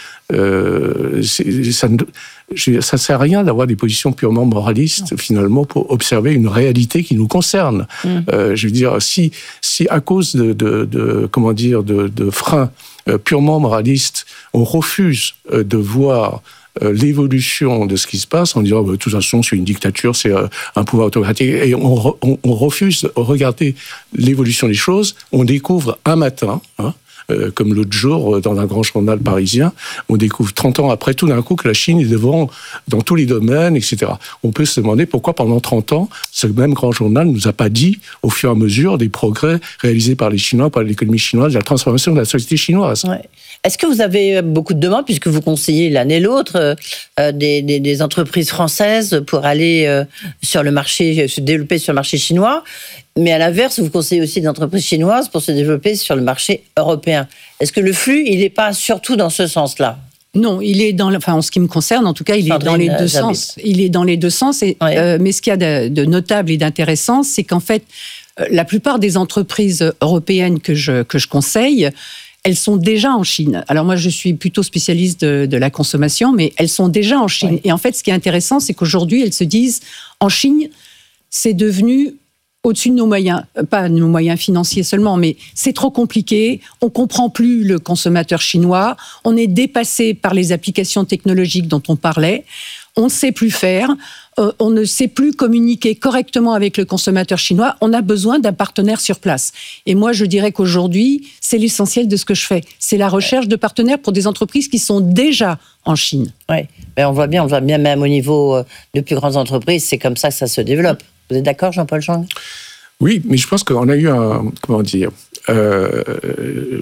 euh, c'est ça. Ne ça sert à rien d'avoir des positions purement moralistes, finalement, pour observer une réalité qui nous concerne. Mmh. Euh, je veux dire, si, si à cause de, de, de comment dire, de, de freins euh, purement moralistes, on refuse euh, de voir euh, l'évolution de ce qui se passe en disant, bah, de toute façon, c'est une dictature, c'est euh, un pouvoir autocratique, et on, on, on refuse de regarder l'évolution des choses, on découvre un matin, hein, Euh, comme l'autre jour, dans un grand journal parisien, on découvre trente ans après, tout d'un coup, que la Chine est devant dans tous les domaines, et cetera. On peut se demander pourquoi, pendant trente ans, ce même grand journal ne nous a pas dit, au fur et à mesure, des progrès réalisés par les Chinois, par l'économie chinoise, la transformation de la société chinoise. Ouais. Est-ce que vous avez beaucoup de demandes, puisque vous conseillez l'un et l'autre euh, des, des, des entreprises françaises pour aller euh, sur le marché, se développer sur le marché chinois, mais à l'inverse, vous conseillez aussi des entreprises chinoises pour se développer sur le marché européen. Est-ce que le flux, il n'est pas surtout dans ce sens-là ? Non, il est dans, enfin, en ce qui me concerne, en tout cas, il Sandrine, est dans les deux Zabib. sens. Il est dans les deux sens. Et, ouais. euh, mais ce qu'il y a de, de notable et d'intéressant, c'est qu'en fait, euh, la plupart des entreprises européennes que je, que je conseille, elles sont déjà en Chine. Alors moi, je suis plutôt spécialiste de, de la consommation, mais elles sont déjà en Chine. Ouais. Et en fait, ce qui est intéressant, c'est qu'aujourd'hui, elles se disent, en Chine, c'est devenu au-dessus de nos moyens, pas de nos moyens financiers seulement, mais c'est trop compliqué, on comprend plus le consommateur chinois, on est dépassé par les applications technologiques dont on parlait, on ne sait plus faire, euh, on ne sait plus communiquer correctement avec le consommateur chinois, on a besoin d'un partenaire sur place. Et moi, je dirais qu'aujourd'hui, c'est l'essentiel de ce que je fais. C'est la recherche de partenaires pour des entreprises qui sont déjà en Chine. Oui, mais on voit bien, on voit bien même au niveau de plus grandes entreprises, c'est comme ça que ça se développe. Vous êtes d'accord, Jean-Paul Chang ? Oui, mais je pense qu'on a eu un, comment dire, euh,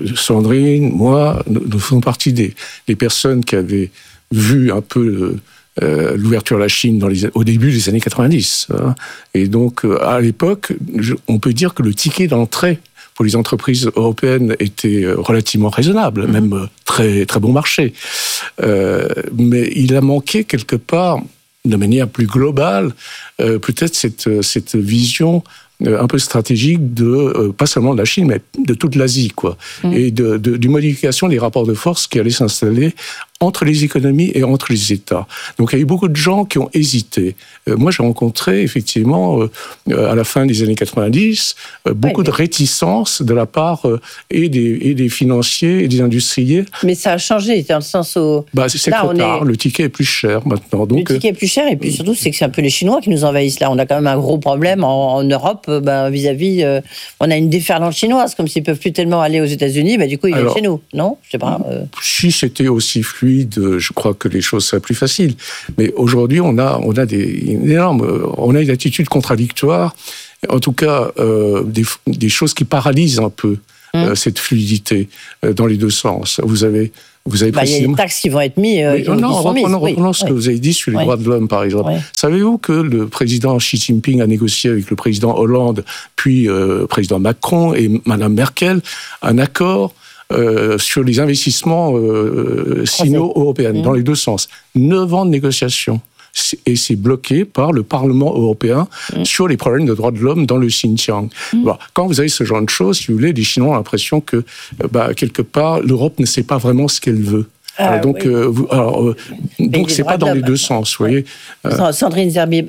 Sandrine, moi, nous, nous faisons partie des, des personnes qui avaient vu un peu le, euh, l'ouverture à la Chine dans les, au début des années quatre-vingt-dix. Hein. Et donc, euh, à l'époque, je, on peut dire que le ticket d'entrée pour les entreprises européennes était relativement raisonnable, mmh. même très, très bon marché. Euh, mais il a manqué quelque part, de manière plus globale, euh, peut-être cette, cette vision euh, un peu stratégique de, euh, pas seulement de la Chine, mais de toute l'Asie, quoi. Mmh. Et de, de, d'une modification des rapports de force qui allaient s'installer entre les économies et entre les États. Donc il y a eu beaucoup de gens qui ont hésité. Euh, moi, j'ai rencontré effectivement, euh, à la fin des années quatre-vingt-dix, euh, beaucoup ouais, mais... de réticence de la part euh, et, des, et des financiers et des industriels. Mais ça a changé, dans le sens où... Bah, c'est c'est là, trop tard, est... le ticket est plus cher maintenant. Donc, le ticket est plus cher, et puis surtout, c'est que c'est un peu les Chinois qui nous envahissent. Là, on a quand même un gros problème en, en Europe, bah, vis-à-vis... Euh, on a une déferlante chinoise, comme s'ils ne peuvent plus tellement aller aux États-Unis, bah, du coup, ils viennent chez nous, non? Je sais pas. Euh... Si c'était aussi fluide, je crois que les choses seraient plus faciles. Mais aujourd'hui, on a, on a des énormes, on a une attitude contradictoire. En tout cas, euh, des, des choses qui paralysent un peu mmh. euh, cette fluidité euh, dans les deux sens. Vous avez, vous avez bah, précisément... Il y a des taxes qui vont être mises. Euh, Mais, non, reprenons, reprenons oui. ce oui. que vous avez dit sur les oui. droits de l'homme, par exemple. Oui. Savez-vous que le président Xi Jinping a négocié avec le président Hollande, puis euh, le président Macron et Madame Merkel, un accord Euh, sur les investissements euh, sino-européens, mmh. dans les deux sens. Neuf ans de négociations. Et c'est bloqué par le Parlement européen mmh. sur les problèmes de droits de l'homme dans le Xinjiang. Mmh. Bon, quand vous avez ce genre de choses, si vous voulez, les Chinois ont l'impression que, bah, quelque part, l'Europe ne sait pas vraiment ce qu'elle veut. Ah, alors, donc, oui. euh, vous, alors, euh, donc c'est pas dans les deux sens, vous voyez. Euh, Sandrine Zerbib.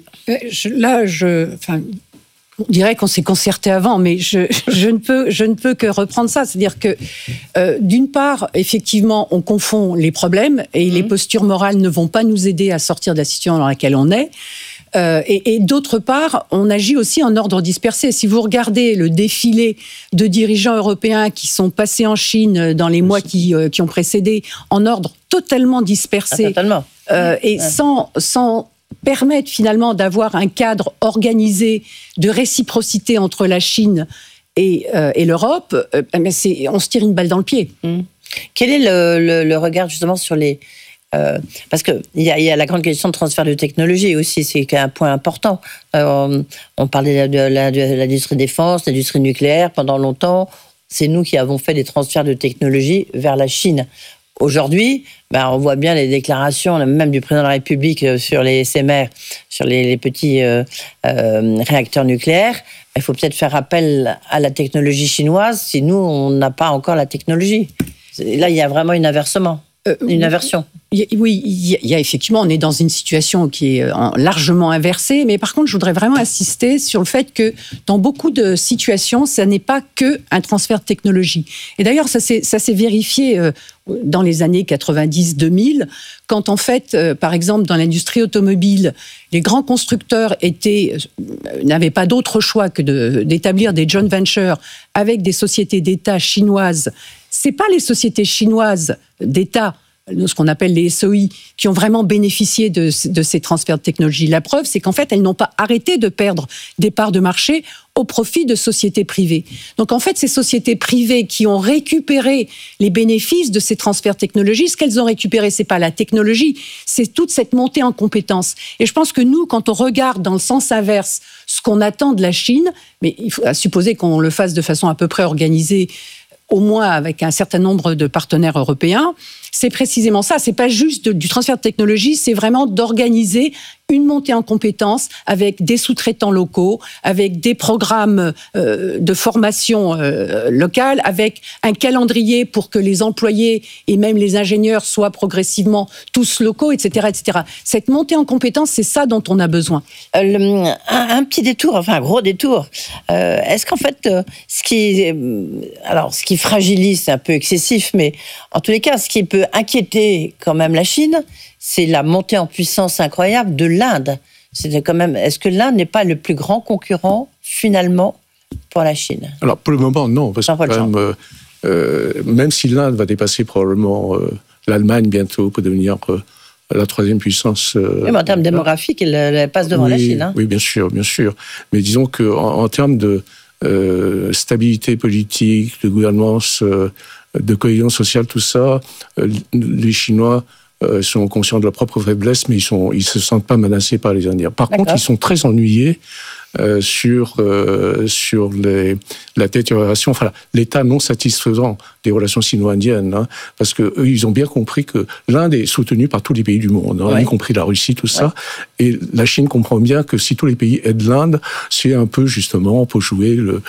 Là, je... Enfin, on dirait qu'on s'est concerté avant, mais je, je, ne peux, je ne peux que reprendre ça. C'est-à-dire que, euh, d'une part, effectivement, on confond les problèmes et mmh. les postures morales ne vont pas nous aider à sortir de la situation dans laquelle on est. Euh, et, et d'autre part, on agit aussi en ordre dispersé. Si vous regardez le défilé de dirigeants européens qui sont passés en Chine dans les mois qui, euh, qui ont précédé, en ordre totalement dispersé, ah, totalement. Euh, et ouais. sans... sans permettre finalement d'avoir un cadre organisé de réciprocité entre la Chine et, euh, et l'Europe, euh, mais c'est, on se tire une balle dans le pied. Mmh. Quel est le, le, le regard justement sur les... Euh, parce qu'il y, y a la grande question de transfert de technologie aussi, c'est un point important. Euh, on parlait de, la, de l'industrie défense, de l'industrie nucléaire pendant longtemps. C'est nous qui avons fait des transferts de technologie vers la Chine. Aujourd'hui, ben, on voit bien les déclarations, même du président de la République sur les S M R, sur les, les petits euh, euh, réacteurs nucléaires. Il faut peut-être faire appel à la technologie chinoise si nous, on n'a pas encore la technologie. Là, il y a vraiment une inversement. Euh, une inversion. Oui, il y a effectivement, on est dans une situation qui est largement inversée, mais par contre, je voudrais vraiment insister sur le fait que dans beaucoup de situations, ça n'est pas que un transfert de technologie. Et d'ailleurs, ça s'est, ça s'est vérifié dans les années quatre-vingt-dix deux mille, quand en fait, par exemple, dans l'industrie automobile, les grands constructeurs étaient, n'avaient pas d'autre choix que de, d'établir des joint ventures avec des sociétés d'État chinoises. C'est pas les sociétés chinoises d'État, ce qu'on appelle les S O I, qui ont vraiment bénéficié de, de ces transferts de technologie. La preuve, c'est qu'en fait, elles n'ont pas arrêté de perdre des parts de marché au profit de sociétés privées. Donc en fait, ces sociétés privées qui ont récupéré les bénéfices de ces transferts de technologie, ce qu'elles ont récupéré, c'est pas la technologie, c'est toute cette montée en compétences. Et je pense que nous, quand on regarde dans le sens inverse ce qu'on attend de la Chine, mais il faut supposer qu'on le fasse de façon à peu près organisée, au moins avec un certain nombre de partenaires européens, c'est précisément ça. C'est pas juste de, du transfert de technologie, c'est vraiment d'organiser une montée en compétences avec des sous-traitants locaux, avec des programmes euh, de formation euh, locale, avec un calendrier pour que les employés et même les ingénieurs soient progressivement tous locaux, et cetera, et cetera. Cette montée en compétences, c'est ça dont on a besoin. Euh, le, un, un petit détour, enfin un gros détour. Euh, est-ce qu'en fait, euh, ce qui, euh, alors ce qui fragilise, c'est un peu excessif, mais en tous les cas, ce qui peut inquiéter quand même la Chine, c'est la montée en puissance incroyable de l'Inde. C'est quand même, est-ce que l'Inde n'est pas le plus grand concurrent, finalement, pour la Chine ? Alors, pour le moment, non. Parce que quand même, euh, euh, même si l'Inde va dépasser probablement euh, l'Allemagne bientôt pour devenir euh, la troisième puissance... Euh, oui, mais en termes démographiques, elle, elle passe devant oui, la Chine. Hein. Oui, bien sûr, bien sûr. Mais disons qu'en en termes de euh, stabilité politique, de gouvernance, euh, de cohésion sociale, tout ça, euh, les Chinois euh, sont conscients de leur propre faiblesse, mais ils sont, ils se sentent pas menacés par les Indiens. Par D'accord. contre, ils sont très ennuyés Euh, sur euh, sur les, la détérioration, enfin l'état non satisfaisant des relations sino-indiennes, hein, parce que eux, ils ont bien compris que l'Inde est soutenue par tous les pays du monde, hein, ouais. y compris la Russie, tout ça, ouais. et la Chine comprend bien que si tous les pays aident l'Inde, c'est un peu justement pour jouer le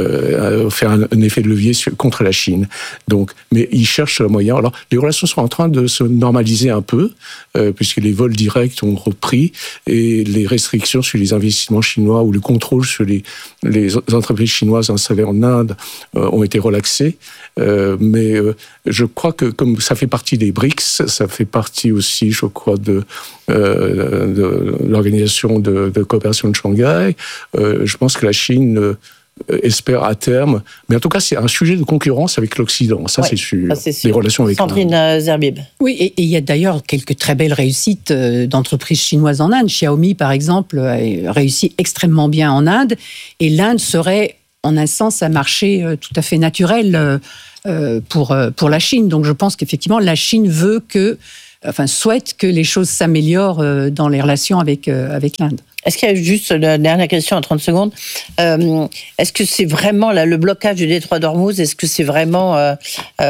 euh, faire un, un effet de levier sur, contre la Chine. Donc, mais ils cherchent le moyen. Alors, les relations sont en train de se normaliser un peu, euh, puisque les vols directs ont repris et les restrictions sur les investissements chinois ou le contrôle sur les, les entreprises chinoises installées en Inde euh, ont été relaxés. Euh, mais euh, je crois que comme ça fait partie des B R I C S, ça fait partie aussi, je crois, de, euh, de l'organisation de, de coopération de Shanghai, euh, je pense que la Chine euh, espère à terme, mais en tout cas c'est un sujet de concurrence avec l'Occident, ça, ouais, c'est, sûr. ça c'est sûr. Les relations avec Sandrine l'Inde. Zerbib. Oui, et il y a d'ailleurs quelques très belles réussites d'entreprises chinoises en Inde. Xiaomi, par exemple, a réussi extrêmement bien en Inde, et l'Inde serait en un sens un marché tout à fait naturel pour, pour la Chine. Donc je pense qu'effectivement la Chine veut que, enfin souhaite que les choses s'améliorent dans les relations avec, avec l'Inde. Est-ce qu'il y a juste une dernière question en trente secondes euh, Est-ce que c'est vraiment là, le blocage du détroit d'Ormuz, est-ce que c'est vraiment euh,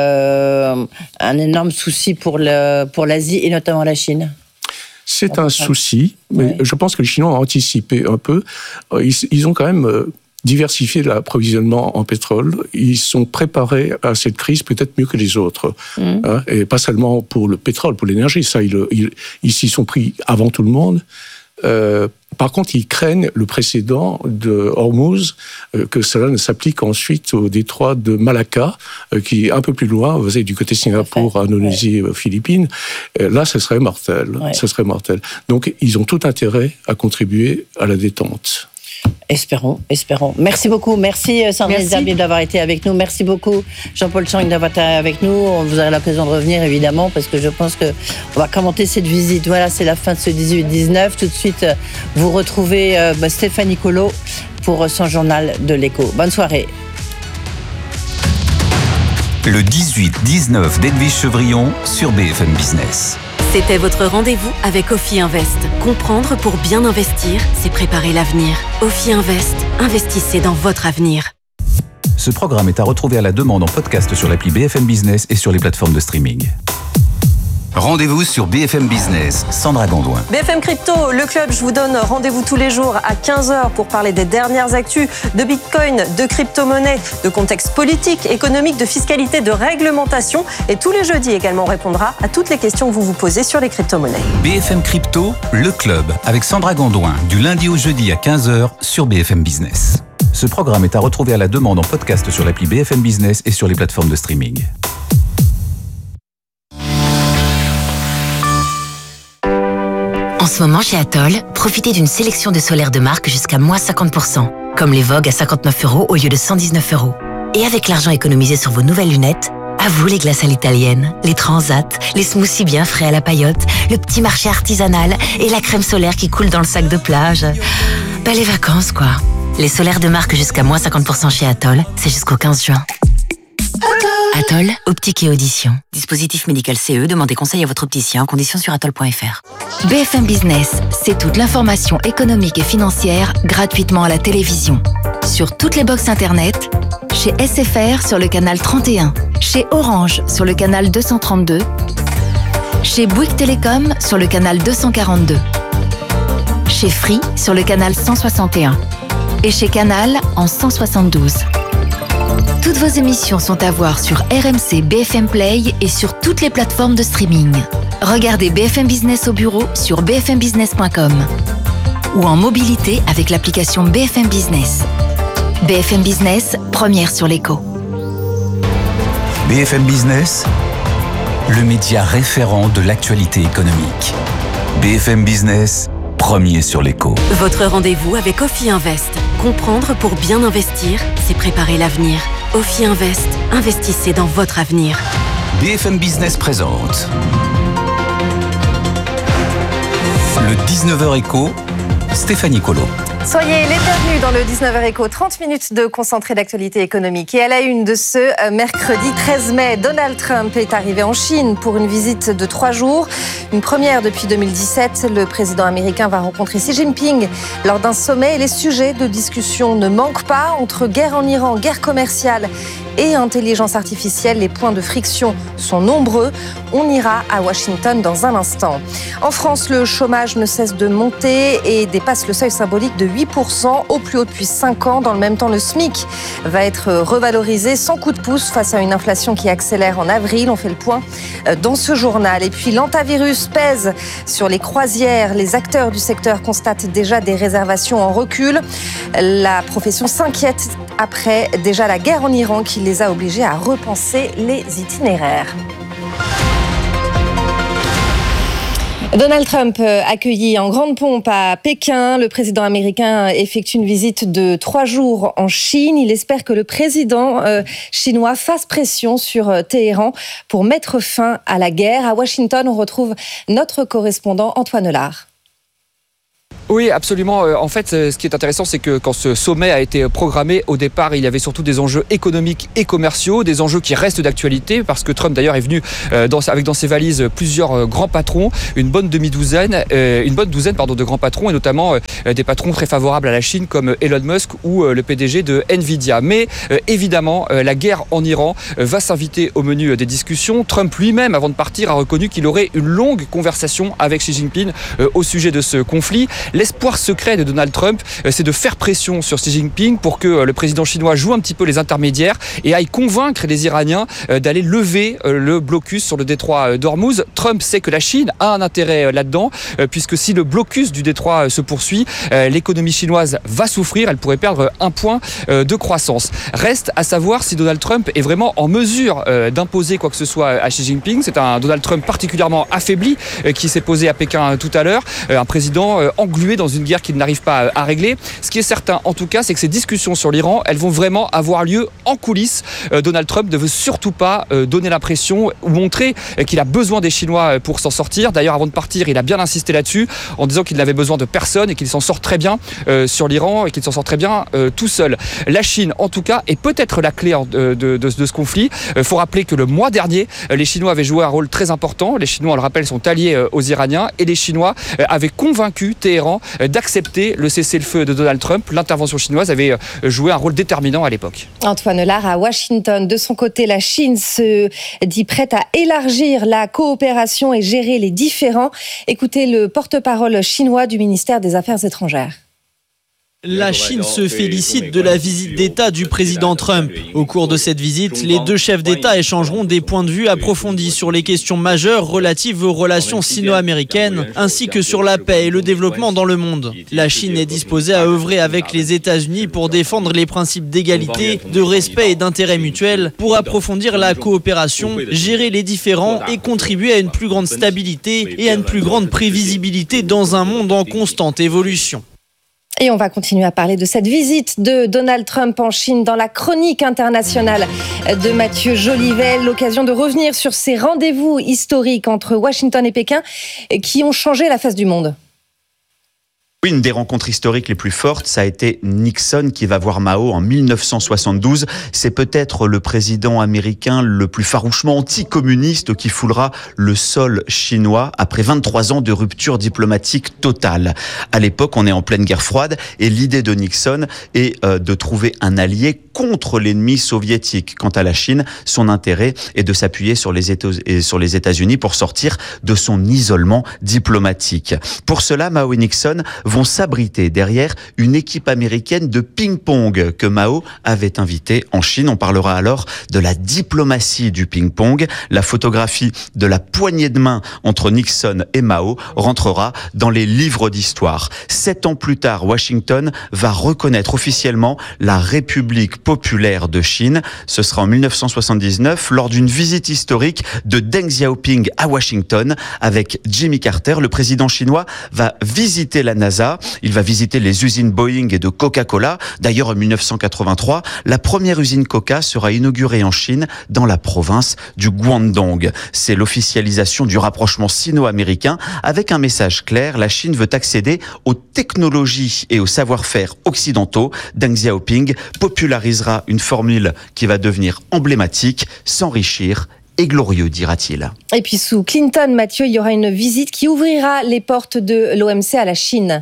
euh, un énorme souci pour, le, pour l'Asie et notamment la Chine ? C'est un souci, mais ouais. je pense que les Chinois ont anticipé un peu. Ils, ils ont quand même diversifié l'approvisionnement en pétrole. Ils sont préparés à cette crise peut-être mieux que les autres. Mmh. Hein, et pas seulement pour le pétrole, pour l'énergie. Ça, ils, ils, ils s'y sont pris avant tout le monde. Euh, par contre, ils craignent le précédent de Hormuz, euh, que cela ne s'applique ensuite au détroit de Malacca, euh, qui est un peu plus loin, vous savez, du côté Singapour, Indonésie, ouais. Philippines. Euh, là, ce serait mortel. Ouais. Ce serait mortel. Donc, ils ont tout intérêt à contribuer à la détente. Espérons, espérons. Merci beaucoup. Merci Sandrine Zerbib d'avoir été avec nous. Merci beaucoup Jean-Paul Chang d'avoir été avec nous. On vous aura l'occasion de revenir évidemment parce que je pense qu'on va commenter cette visite. Voilà, c'est la fin de ce dix-huit dix-neuf. Tout de suite, vous retrouvez euh, bah, Stéphanie Colo pour son journal de l'écho. Bonne soirée. Le dix-huit dix-neuf d'Edwige Chevrillon sur B F M Business. C'était votre rendez-vous avec Ophi Invest. Comprendre pour bien investir, c'est préparer l'avenir. Ophi Invest, investissez dans votre avenir. Ce programme est à retrouver à la demande en podcast sur l'appli B F M Business et sur les plateformes de streaming. Rendez-vous sur B F M Business, Sandra Gondouin. B F M Crypto, le club, je vous donne rendez-vous tous les jours à quinze heures pour parler des dernières actus de Bitcoin, de crypto-monnaie, de contexte politique, économique, de fiscalité, de réglementation. Et tous les jeudis également, on répondra à toutes les questions que vous vous posez sur les crypto-monnaies. B F M Crypto, le club, avec Sandra Gondouin, du lundi au jeudi à quinze heures sur B F M Business. Ce programme est à retrouver à la demande en podcast sur l'appli B F M Business et sur les plateformes de streaming. En ce moment, chez Atoll, profitez d'une sélection de solaires de marque jusqu'à moins cinquante pour cent, comme les Vogue à cinquante-neuf euros au lieu de cent dix-neuf euros. Et avec l'argent économisé sur vos nouvelles lunettes, à vous les glaces à l'italienne, les transats, les smoothies bien frais à la paillote, le petit marché artisanal et la crème solaire qui coule dans le sac de plage. Bah les vacances, quoi. Les solaires de marque jusqu'à moins cinquante pour cent chez Atoll, c'est jusqu'au quinze juin. Atoll, optique et audition. Dispositif médical C E, demandez conseil à votre opticien en conditions sur atoll point f r. B F M Business, c'est toute l'information économique et financière gratuitement à la télévision. Sur toutes les box internet, chez S F R sur le canal trente et un, chez Orange sur le canal deux cent trente-deux, chez Bouygues Télécom sur le canal deux cent quarante-deux, chez Free sur le canal cent soixante et un et chez Canal en cent soixante-douze. Toutes vos émissions sont à voir sur R M C B F M Play et sur toutes les plateformes de streaming. Regardez B F M Business au bureau sur b f m business point com ou en mobilité avec l'application B F M Business. B F M Business, première sur l'écho. B F M Business, le média référent de l'actualité économique. B F M Business, premier sur l'écho. Votre rendez-vous avec Ophi Invest. Comprendre pour bien investir, c'est préparer l'avenir. Ophi Invest, investissez dans votre avenir. B F M Business présente le dix-neuf heures écho, Stéphanie Colo. Soyez les bienvenus dans le dix-neuf heures Éco, trente minutes de concentré d'actualité économique. Et à la une de ce mercredi treize mai, Donald Trump est arrivé en Chine pour une visite de trois jours. Une première depuis deux mille dix-sept. Le président américain va rencontrer Xi Jinping lors d'un sommet. Et les sujets de discussion ne manquent pas. Entre guerre en Iran, guerre commerciale et intelligence artificielle, les points de friction sont nombreux. On ira à Washington dans un instant. En France, le chômage ne cesse de monter et dépasse le seuil symbolique de huit pour cent au plus haut depuis cinq ans. Dans le même temps, le SMIC va être revalorisé sans coup de pouce face à une inflation qui accélère en avril. On fait le point dans ce journal. Et puis l'antavirus pèse sur les croisières. Les acteurs du secteur constatent déjà des réservations en recul. La profession s'inquiète après déjà la guerre en Iran qui les a obligés à repenser les itinéraires. Donald Trump accueilli en grande pompe à Pékin. Le président américain effectue une visite de trois jours en Chine. Il espère que le président chinois fasse pression sur Téhéran pour mettre fin à la guerre. À Washington, on retrouve notre correspondant Antoine Lard. Oui, absolument. En fait, ce qui est intéressant, c'est que quand ce sommet a été programmé, au départ, il y avait surtout des enjeux économiques et commerciaux, des enjeux qui restent d'actualité, parce que Trump, d'ailleurs, est venu dans, avec dans ses valises plusieurs grands patrons, une bonne demi-douzaine, une bonne douzaine pardon, de grands patrons, et notamment des patrons très favorables à la Chine, comme Elon Musk ou le P D G de Nvidia. Mais évidemment, la guerre en Iran va s'inviter au menu des discussions. Trump lui-même, avant de partir, a reconnu qu'il aurait une longue conversation avec Xi Jinping au sujet de ce conflit. L'espoir secret de Donald Trump, c'est de faire pression sur Xi Jinping pour que le président chinois joue un petit peu les intermédiaires et aille convaincre les Iraniens d'aller lever le blocus sur le détroit d'Ormuz. Trump sait que la Chine a un intérêt là-dedans, puisque si le blocus du détroit se poursuit, l'économie chinoise va souffrir, elle pourrait perdre un point de croissance. Reste à savoir si Donald Trump est vraiment en mesure d'imposer quoi que ce soit à Xi Jinping. C'est un Donald Trump particulièrement affaibli qui s'est posé à Pékin tout à l'heure, un président englué dans une guerre qu'il n'arrive pas à régler. Ce qui est certain, en tout cas, c'est que ces discussions sur l'Iran, elles vont vraiment avoir lieu en coulisses. Donald Trump ne veut surtout pas donner l'impression ou montrer qu'il a besoin des Chinois pour s'en sortir. D'ailleurs, avant de partir, il a bien insisté là-dessus en disant qu'il n'avait besoin de personne et qu'il s'en sort très bien sur l'Iran et qu'il s'en sort très bien tout seul. La Chine, en tout cas, est peut-être la clé de, de, de, de ce conflit. Il faut rappeler que le mois dernier, les Chinois avaient joué un rôle très important. Les Chinois, on le rappelle, sont alliés aux Iraniens et les Chinois avaient convaincu Téhéran d'accepter le cessez-le-feu de Donald Trump. L'intervention chinoise avait joué un rôle déterminant à l'époque. Antoine Lard à Washington. De son côté, la Chine se dit prête à élargir la coopération et gérer les différends. Écoutez le porte-parole chinois du ministère des Affaires étrangères. La Chine se félicite de la visite d'État du président Trump. Au cours de cette visite, les deux chefs d'État échangeront des points de vue approfondis sur les questions majeures relatives aux relations sino-américaines, ainsi que sur la paix et le développement dans le monde. La Chine est disposée à œuvrer avec les États-Unis pour défendre les principes d'égalité, de respect et d'intérêt mutuel, pour approfondir la coopération, gérer les différends et contribuer à une plus grande stabilité et à une plus grande prévisibilité dans un monde en constante évolution. Et on va continuer à parler de cette visite de Donald Trump en Chine dans la chronique internationale de Mathieu Jolivet. L'occasion de revenir sur ces rendez-vous historiques entre Washington et Pékin qui ont changé la face du monde. Oui, une des rencontres historiques les plus fortes, ça a été Nixon qui va voir Mao en mille neuf cent soixante-douze. C'est peut-être le président américain le plus farouchement anticommuniste qui foulera le sol chinois après vingt-trois ans de rupture diplomatique totale. À l'époque, on est en pleine guerre froide et l'idée de Nixon est euh, de trouver un allié contre l'ennemi soviétique. Quant à la Chine, son intérêt est de s'appuyer sur les États, sur les États-Unis pour sortir de son isolement diplomatique. Pour cela, Mao et Nixon vont s'abriter derrière une équipe américaine de ping-pong que Mao avait invitée en Chine. On parlera alors de la diplomatie du ping-pong. La photographie de la poignée de main entre Nixon et Mao rentrera dans les livres d'histoire. Sept ans plus tard, Washington va reconnaître officiellement la République populaire de Chine. Ce sera en mille neuf cent soixante-dix-neuf lors d'une visite historique de Deng Xiaoping à Washington avec Jimmy Carter. Le président chinois va visiter la NASA Tesla. Il va visiter les usines Boeing et de Coca-Cola. D'ailleurs, en mille neuf cent quatre-vingt-trois, la première usine Coca sera inaugurée en Chine, dans la province du Guangdong. C'est l'officialisation du rapprochement sino-américain avec un message clair. La Chine veut accéder aux technologies et au savoir-faire occidentaux. Deng Xiaoping popularisera une formule qui va devenir emblématique, s'enrichir et glorieux, dira-t-il. Et puis sous Clinton, Mathieu, il y aura une visite qui ouvrira les portes de l'O M C à la Chine.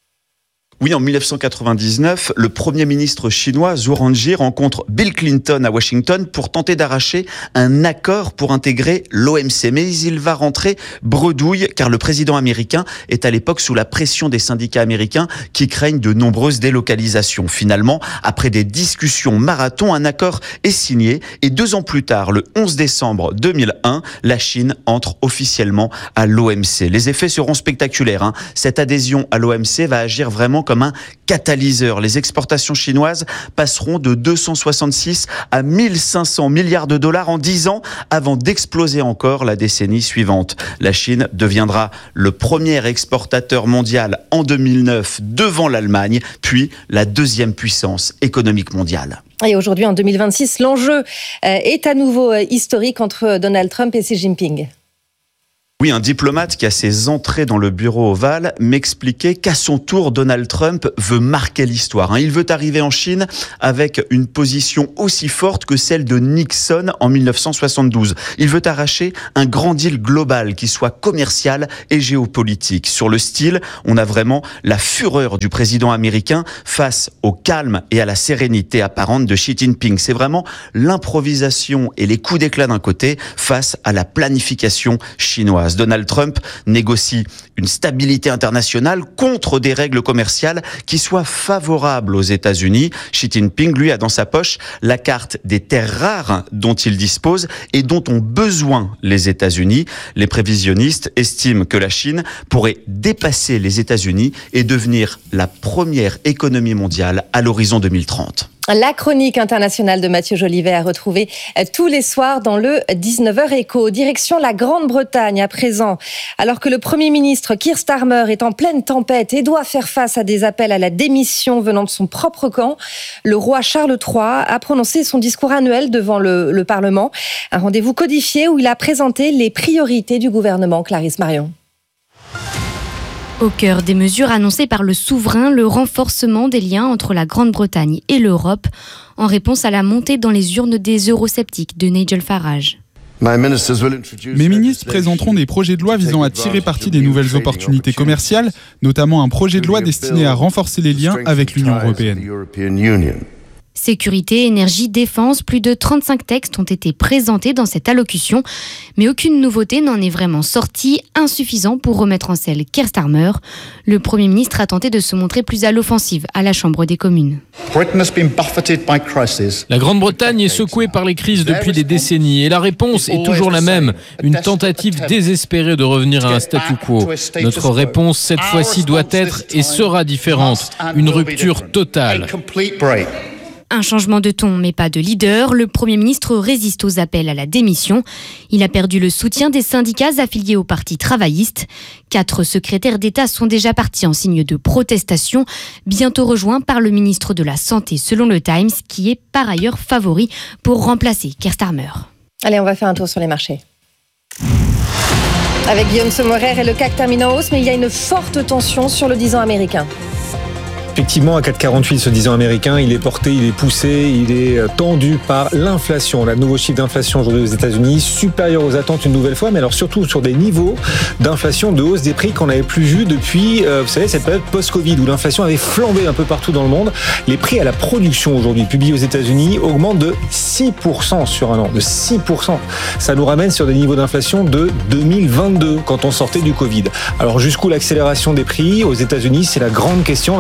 Oui, en mille neuf cent quatre-vingt-dix-neuf, le Premier ministre chinois Zhou Rongji rencontre Bill Clinton à Washington pour tenter d'arracher un accord pour intégrer l'O M C. Mais il va rentrer bredouille car le président américain est à l'époque sous la pression des syndicats américains qui craignent de nombreuses délocalisations. Finalement, après des discussions marathon, un accord est signé et deux ans plus tard, le onze décembre deux mille un, la Chine entre officiellement à l'O M C. Les effets seront spectaculaires, hein. Cette adhésion à l'O M C va agir vraiment comme un catalyseur. Les exportations chinoises passeront de deux cent soixante-six à mille cinq cents milliards de dollars en dix ans avant d'exploser encore la décennie suivante. La Chine deviendra le premier exportateur mondial en deux mille neuf devant l'Allemagne, puis la deuxième puissance économique mondiale. Et aujourd'hui, en deux mille vingt-six, l'enjeu est à nouveau historique entre Donald Trump et Xi Jinping. Oui, un diplomate qui a ses entrées dans le bureau ovale m'expliquait qu'à son tour, Donald Trump veut marquer l'histoire. Il veut arriver en Chine avec une position aussi forte que celle de Nixon en mille neuf cent soixante-douze. Il veut arracher un grand deal global qui soit commercial et géopolitique. Sur le style, on a vraiment la fureur du président américain face au calme et à la sérénité apparente de Xi Jinping. C'est vraiment l'improvisation et les coups d'éclat d'un côté face à la planification chinoise. Donald Trump négocie une stabilité internationale contre des règles commerciales qui soient favorables aux États-Unis. Xi Jinping, lui, a dans sa poche la carte des terres rares dont il dispose et dont ont besoin les États-Unis. Les prévisionnistes estiment que la Chine pourrait dépasser les États-Unis et devenir la première économie mondiale à l'horizon deux mille trente. La chronique internationale de Mathieu Jolivet à retrouver tous les soirs dans le dix-neuf heures Écho. Direction la Grande-Bretagne à présent. Alors que le Premier ministre Keir Starmer est en pleine tempête et doit faire face à des appels à la démission venant de son propre camp, le roi Charles trois a prononcé son discours annuel devant le, le Parlement. Un rendez-vous codifié où il a présenté les priorités du gouvernement. Clarisse Marion. Au cœur des mesures annoncées par le souverain, le renforcement des liens entre la Grande-Bretagne et l'Europe, en réponse à la montée dans les urnes des eurosceptiques de Nigel Farage. Mes ministres présenteront des projets de loi visant à tirer parti des nouvelles opportunités commerciales, notamment un projet de loi destiné à renforcer les liens avec l'Union européenne. Sécurité, énergie, défense, plus de trente-cinq textes ont été présentés dans cette allocution, mais aucune nouveauté n'en est vraiment sortie, insuffisant pour remettre en selle Keir Starmer. Le Premier ministre a tenté de se montrer plus à l'offensive à la Chambre des communes. La Grande-Bretagne est secouée par les crises depuis des décennies et la réponse est toujours la même, une tentative désespérée de revenir à un statu quo. Notre réponse cette fois-ci doit être et sera différente, une rupture totale. Un changement de ton, mais pas de leader. Le Premier ministre résiste aux appels à la démission. Il a perdu le soutien des syndicats affiliés au Parti travailliste. Quatre secrétaires d'État sont déjà partis en signe de protestation, bientôt rejoints par le ministre de la Santé, selon le Times, qui est par ailleurs favori pour remplacer Keir Starmer. Allez, on va faire un tour sur les marchés. Avec Guillaume Sommerer et le C A C termine en hausse, mais il y a une forte tension sur le dix ans américain. Effectivement, à quatre virgule quarante-huit, ce dix ans américain, il est porté, il est poussé, il est tendu par l'inflation. Le nouveau chiffre d'inflation aujourd'hui aux États-Unis, supérieur aux attentes une nouvelle fois, mais alors surtout sur des niveaux d'inflation, de hausse des prix qu'on n'avait plus vu depuis, euh, vous savez, cette période post-Covid où l'inflation avait flambé un peu partout dans le monde. Les prix à la production aujourd'hui publiés aux États-Unis augmentent de six pour cent sur un an, de six pour cent. Ça nous ramène sur des niveaux d'inflation de deux mille vingt-deux, quand on sortait du Covid. Alors jusqu'où l'accélération des prix aux États-Unis, c'est la grande question et c'est cela qui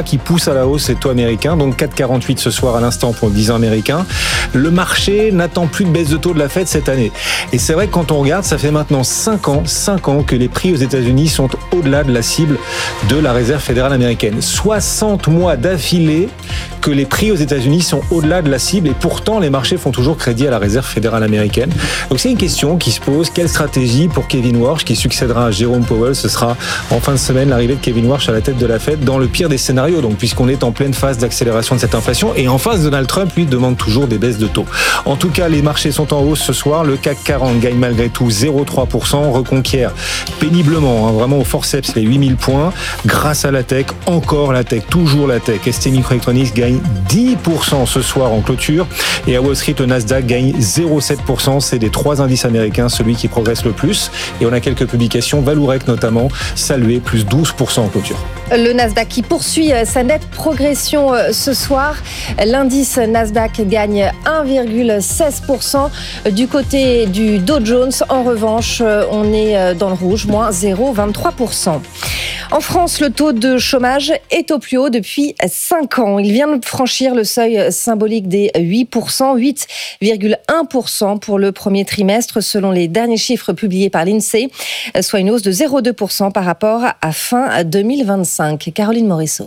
qui poussent à la hausse ces taux américains. Donc quatre virgule quarante-huit ce soir à l'instant pour le dix ans américain. Le marché n'attend plus de baisse de taux de la Fed cette année. Et c'est vrai que quand on regarde, ça fait maintenant cinq ans, cinq ans que les prix aux États-Unis sont au-delà de la cible de la Réserve fédérale américaine. soixante mois d'affilée que les prix aux États-Unis sont au-delà de la cible et pourtant les marchés font toujours crédit à la Réserve fédérale américaine. Donc c'est une question qui se pose. Quelle stratégie pour Kevin Warsh qui succédera à Jérôme Powell? Ce sera en fin de semaine l'arrivée de Kevin Warsh à la tête de la Fed dans le pire des scénarios. Donc puisqu'on est en pleine phase d'accélération de cette inflation et en face Donald Trump lui demande toujours des baisses de taux. En tout cas, les marchés sont en hausse ce soir. Le C A C quarante gagne malgré tout zéro virgule trois pour cent, reconquiert péniblement, hein, vraiment au forceps les huit mille points grâce à la tech, encore la tech, toujours la tech. S T Microelectronics gagne dix pour cent ce soir en clôture et à Wall Street, le Nasdaq gagne zéro virgule sept pour cent. C'est des trois indices américains celui qui progresse le plus et on a quelques publications, Vallourec notamment, salué plus douze pour cent en clôture. Le Nasdaq qui poursuit sa nette progression ce soir. L'indice Nasdaq gagne un virgule seize pour cent. Du côté du Dow Jones, en revanche, on est dans le rouge, moins zéro virgule vingt-trois pour cent. En France, le taux de chômage est au plus haut depuis cinq ans. Il vient de franchir le seuil symbolique des huit pour cent, huit virgule un pour cent pour le premier trimestre, selon les derniers chiffres publiés par l'INSEE, soit une hausse de zéro virgule deux pour cent par rapport à fin deux mille vingt-cinq. Caroline Morisseau.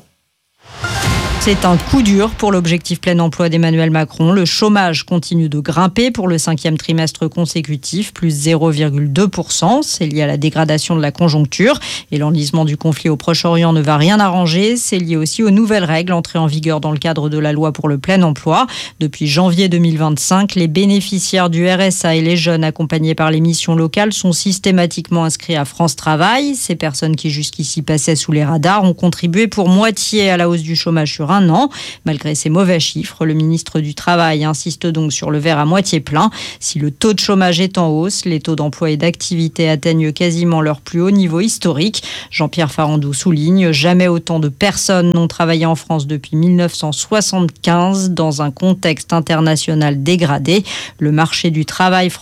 C'est un coup dur pour l'objectif plein emploi d'Emmanuel Macron. Le chômage continue de grimper pour le cinquième trimestre consécutif, plus zéro virgule deux pour cent. C'est lié à la dégradation de la conjoncture. Et l'enlisement du conflit au Proche-Orient ne va rien arranger. C'est lié aussi aux nouvelles règles entrées en vigueur dans le cadre de la loi pour le plein emploi. Depuis janvier deux mille vingt-cinq, les bénéficiaires du R S A et les jeunes accompagnés par les missions locales sont systématiquement inscrits à France Travail. Ces personnes qui jusqu'ici passaient sous les radars ont contribué pour moitié à la hausse du chômage sur un an. Malgré ces mauvais chiffres, le ministre du Travail insiste donc sur le verre à moitié plein. Si le taux de chômage est en hausse, les taux d'emploi et d'activité atteignent quasiment leur plus haut niveau historique. Jean-Pierre Farandou souligne, jamais autant de personnes n'ont travaillé en France depuis mille neuf cent soixante-quinze dans un contexte international dégradé. Le marché du travail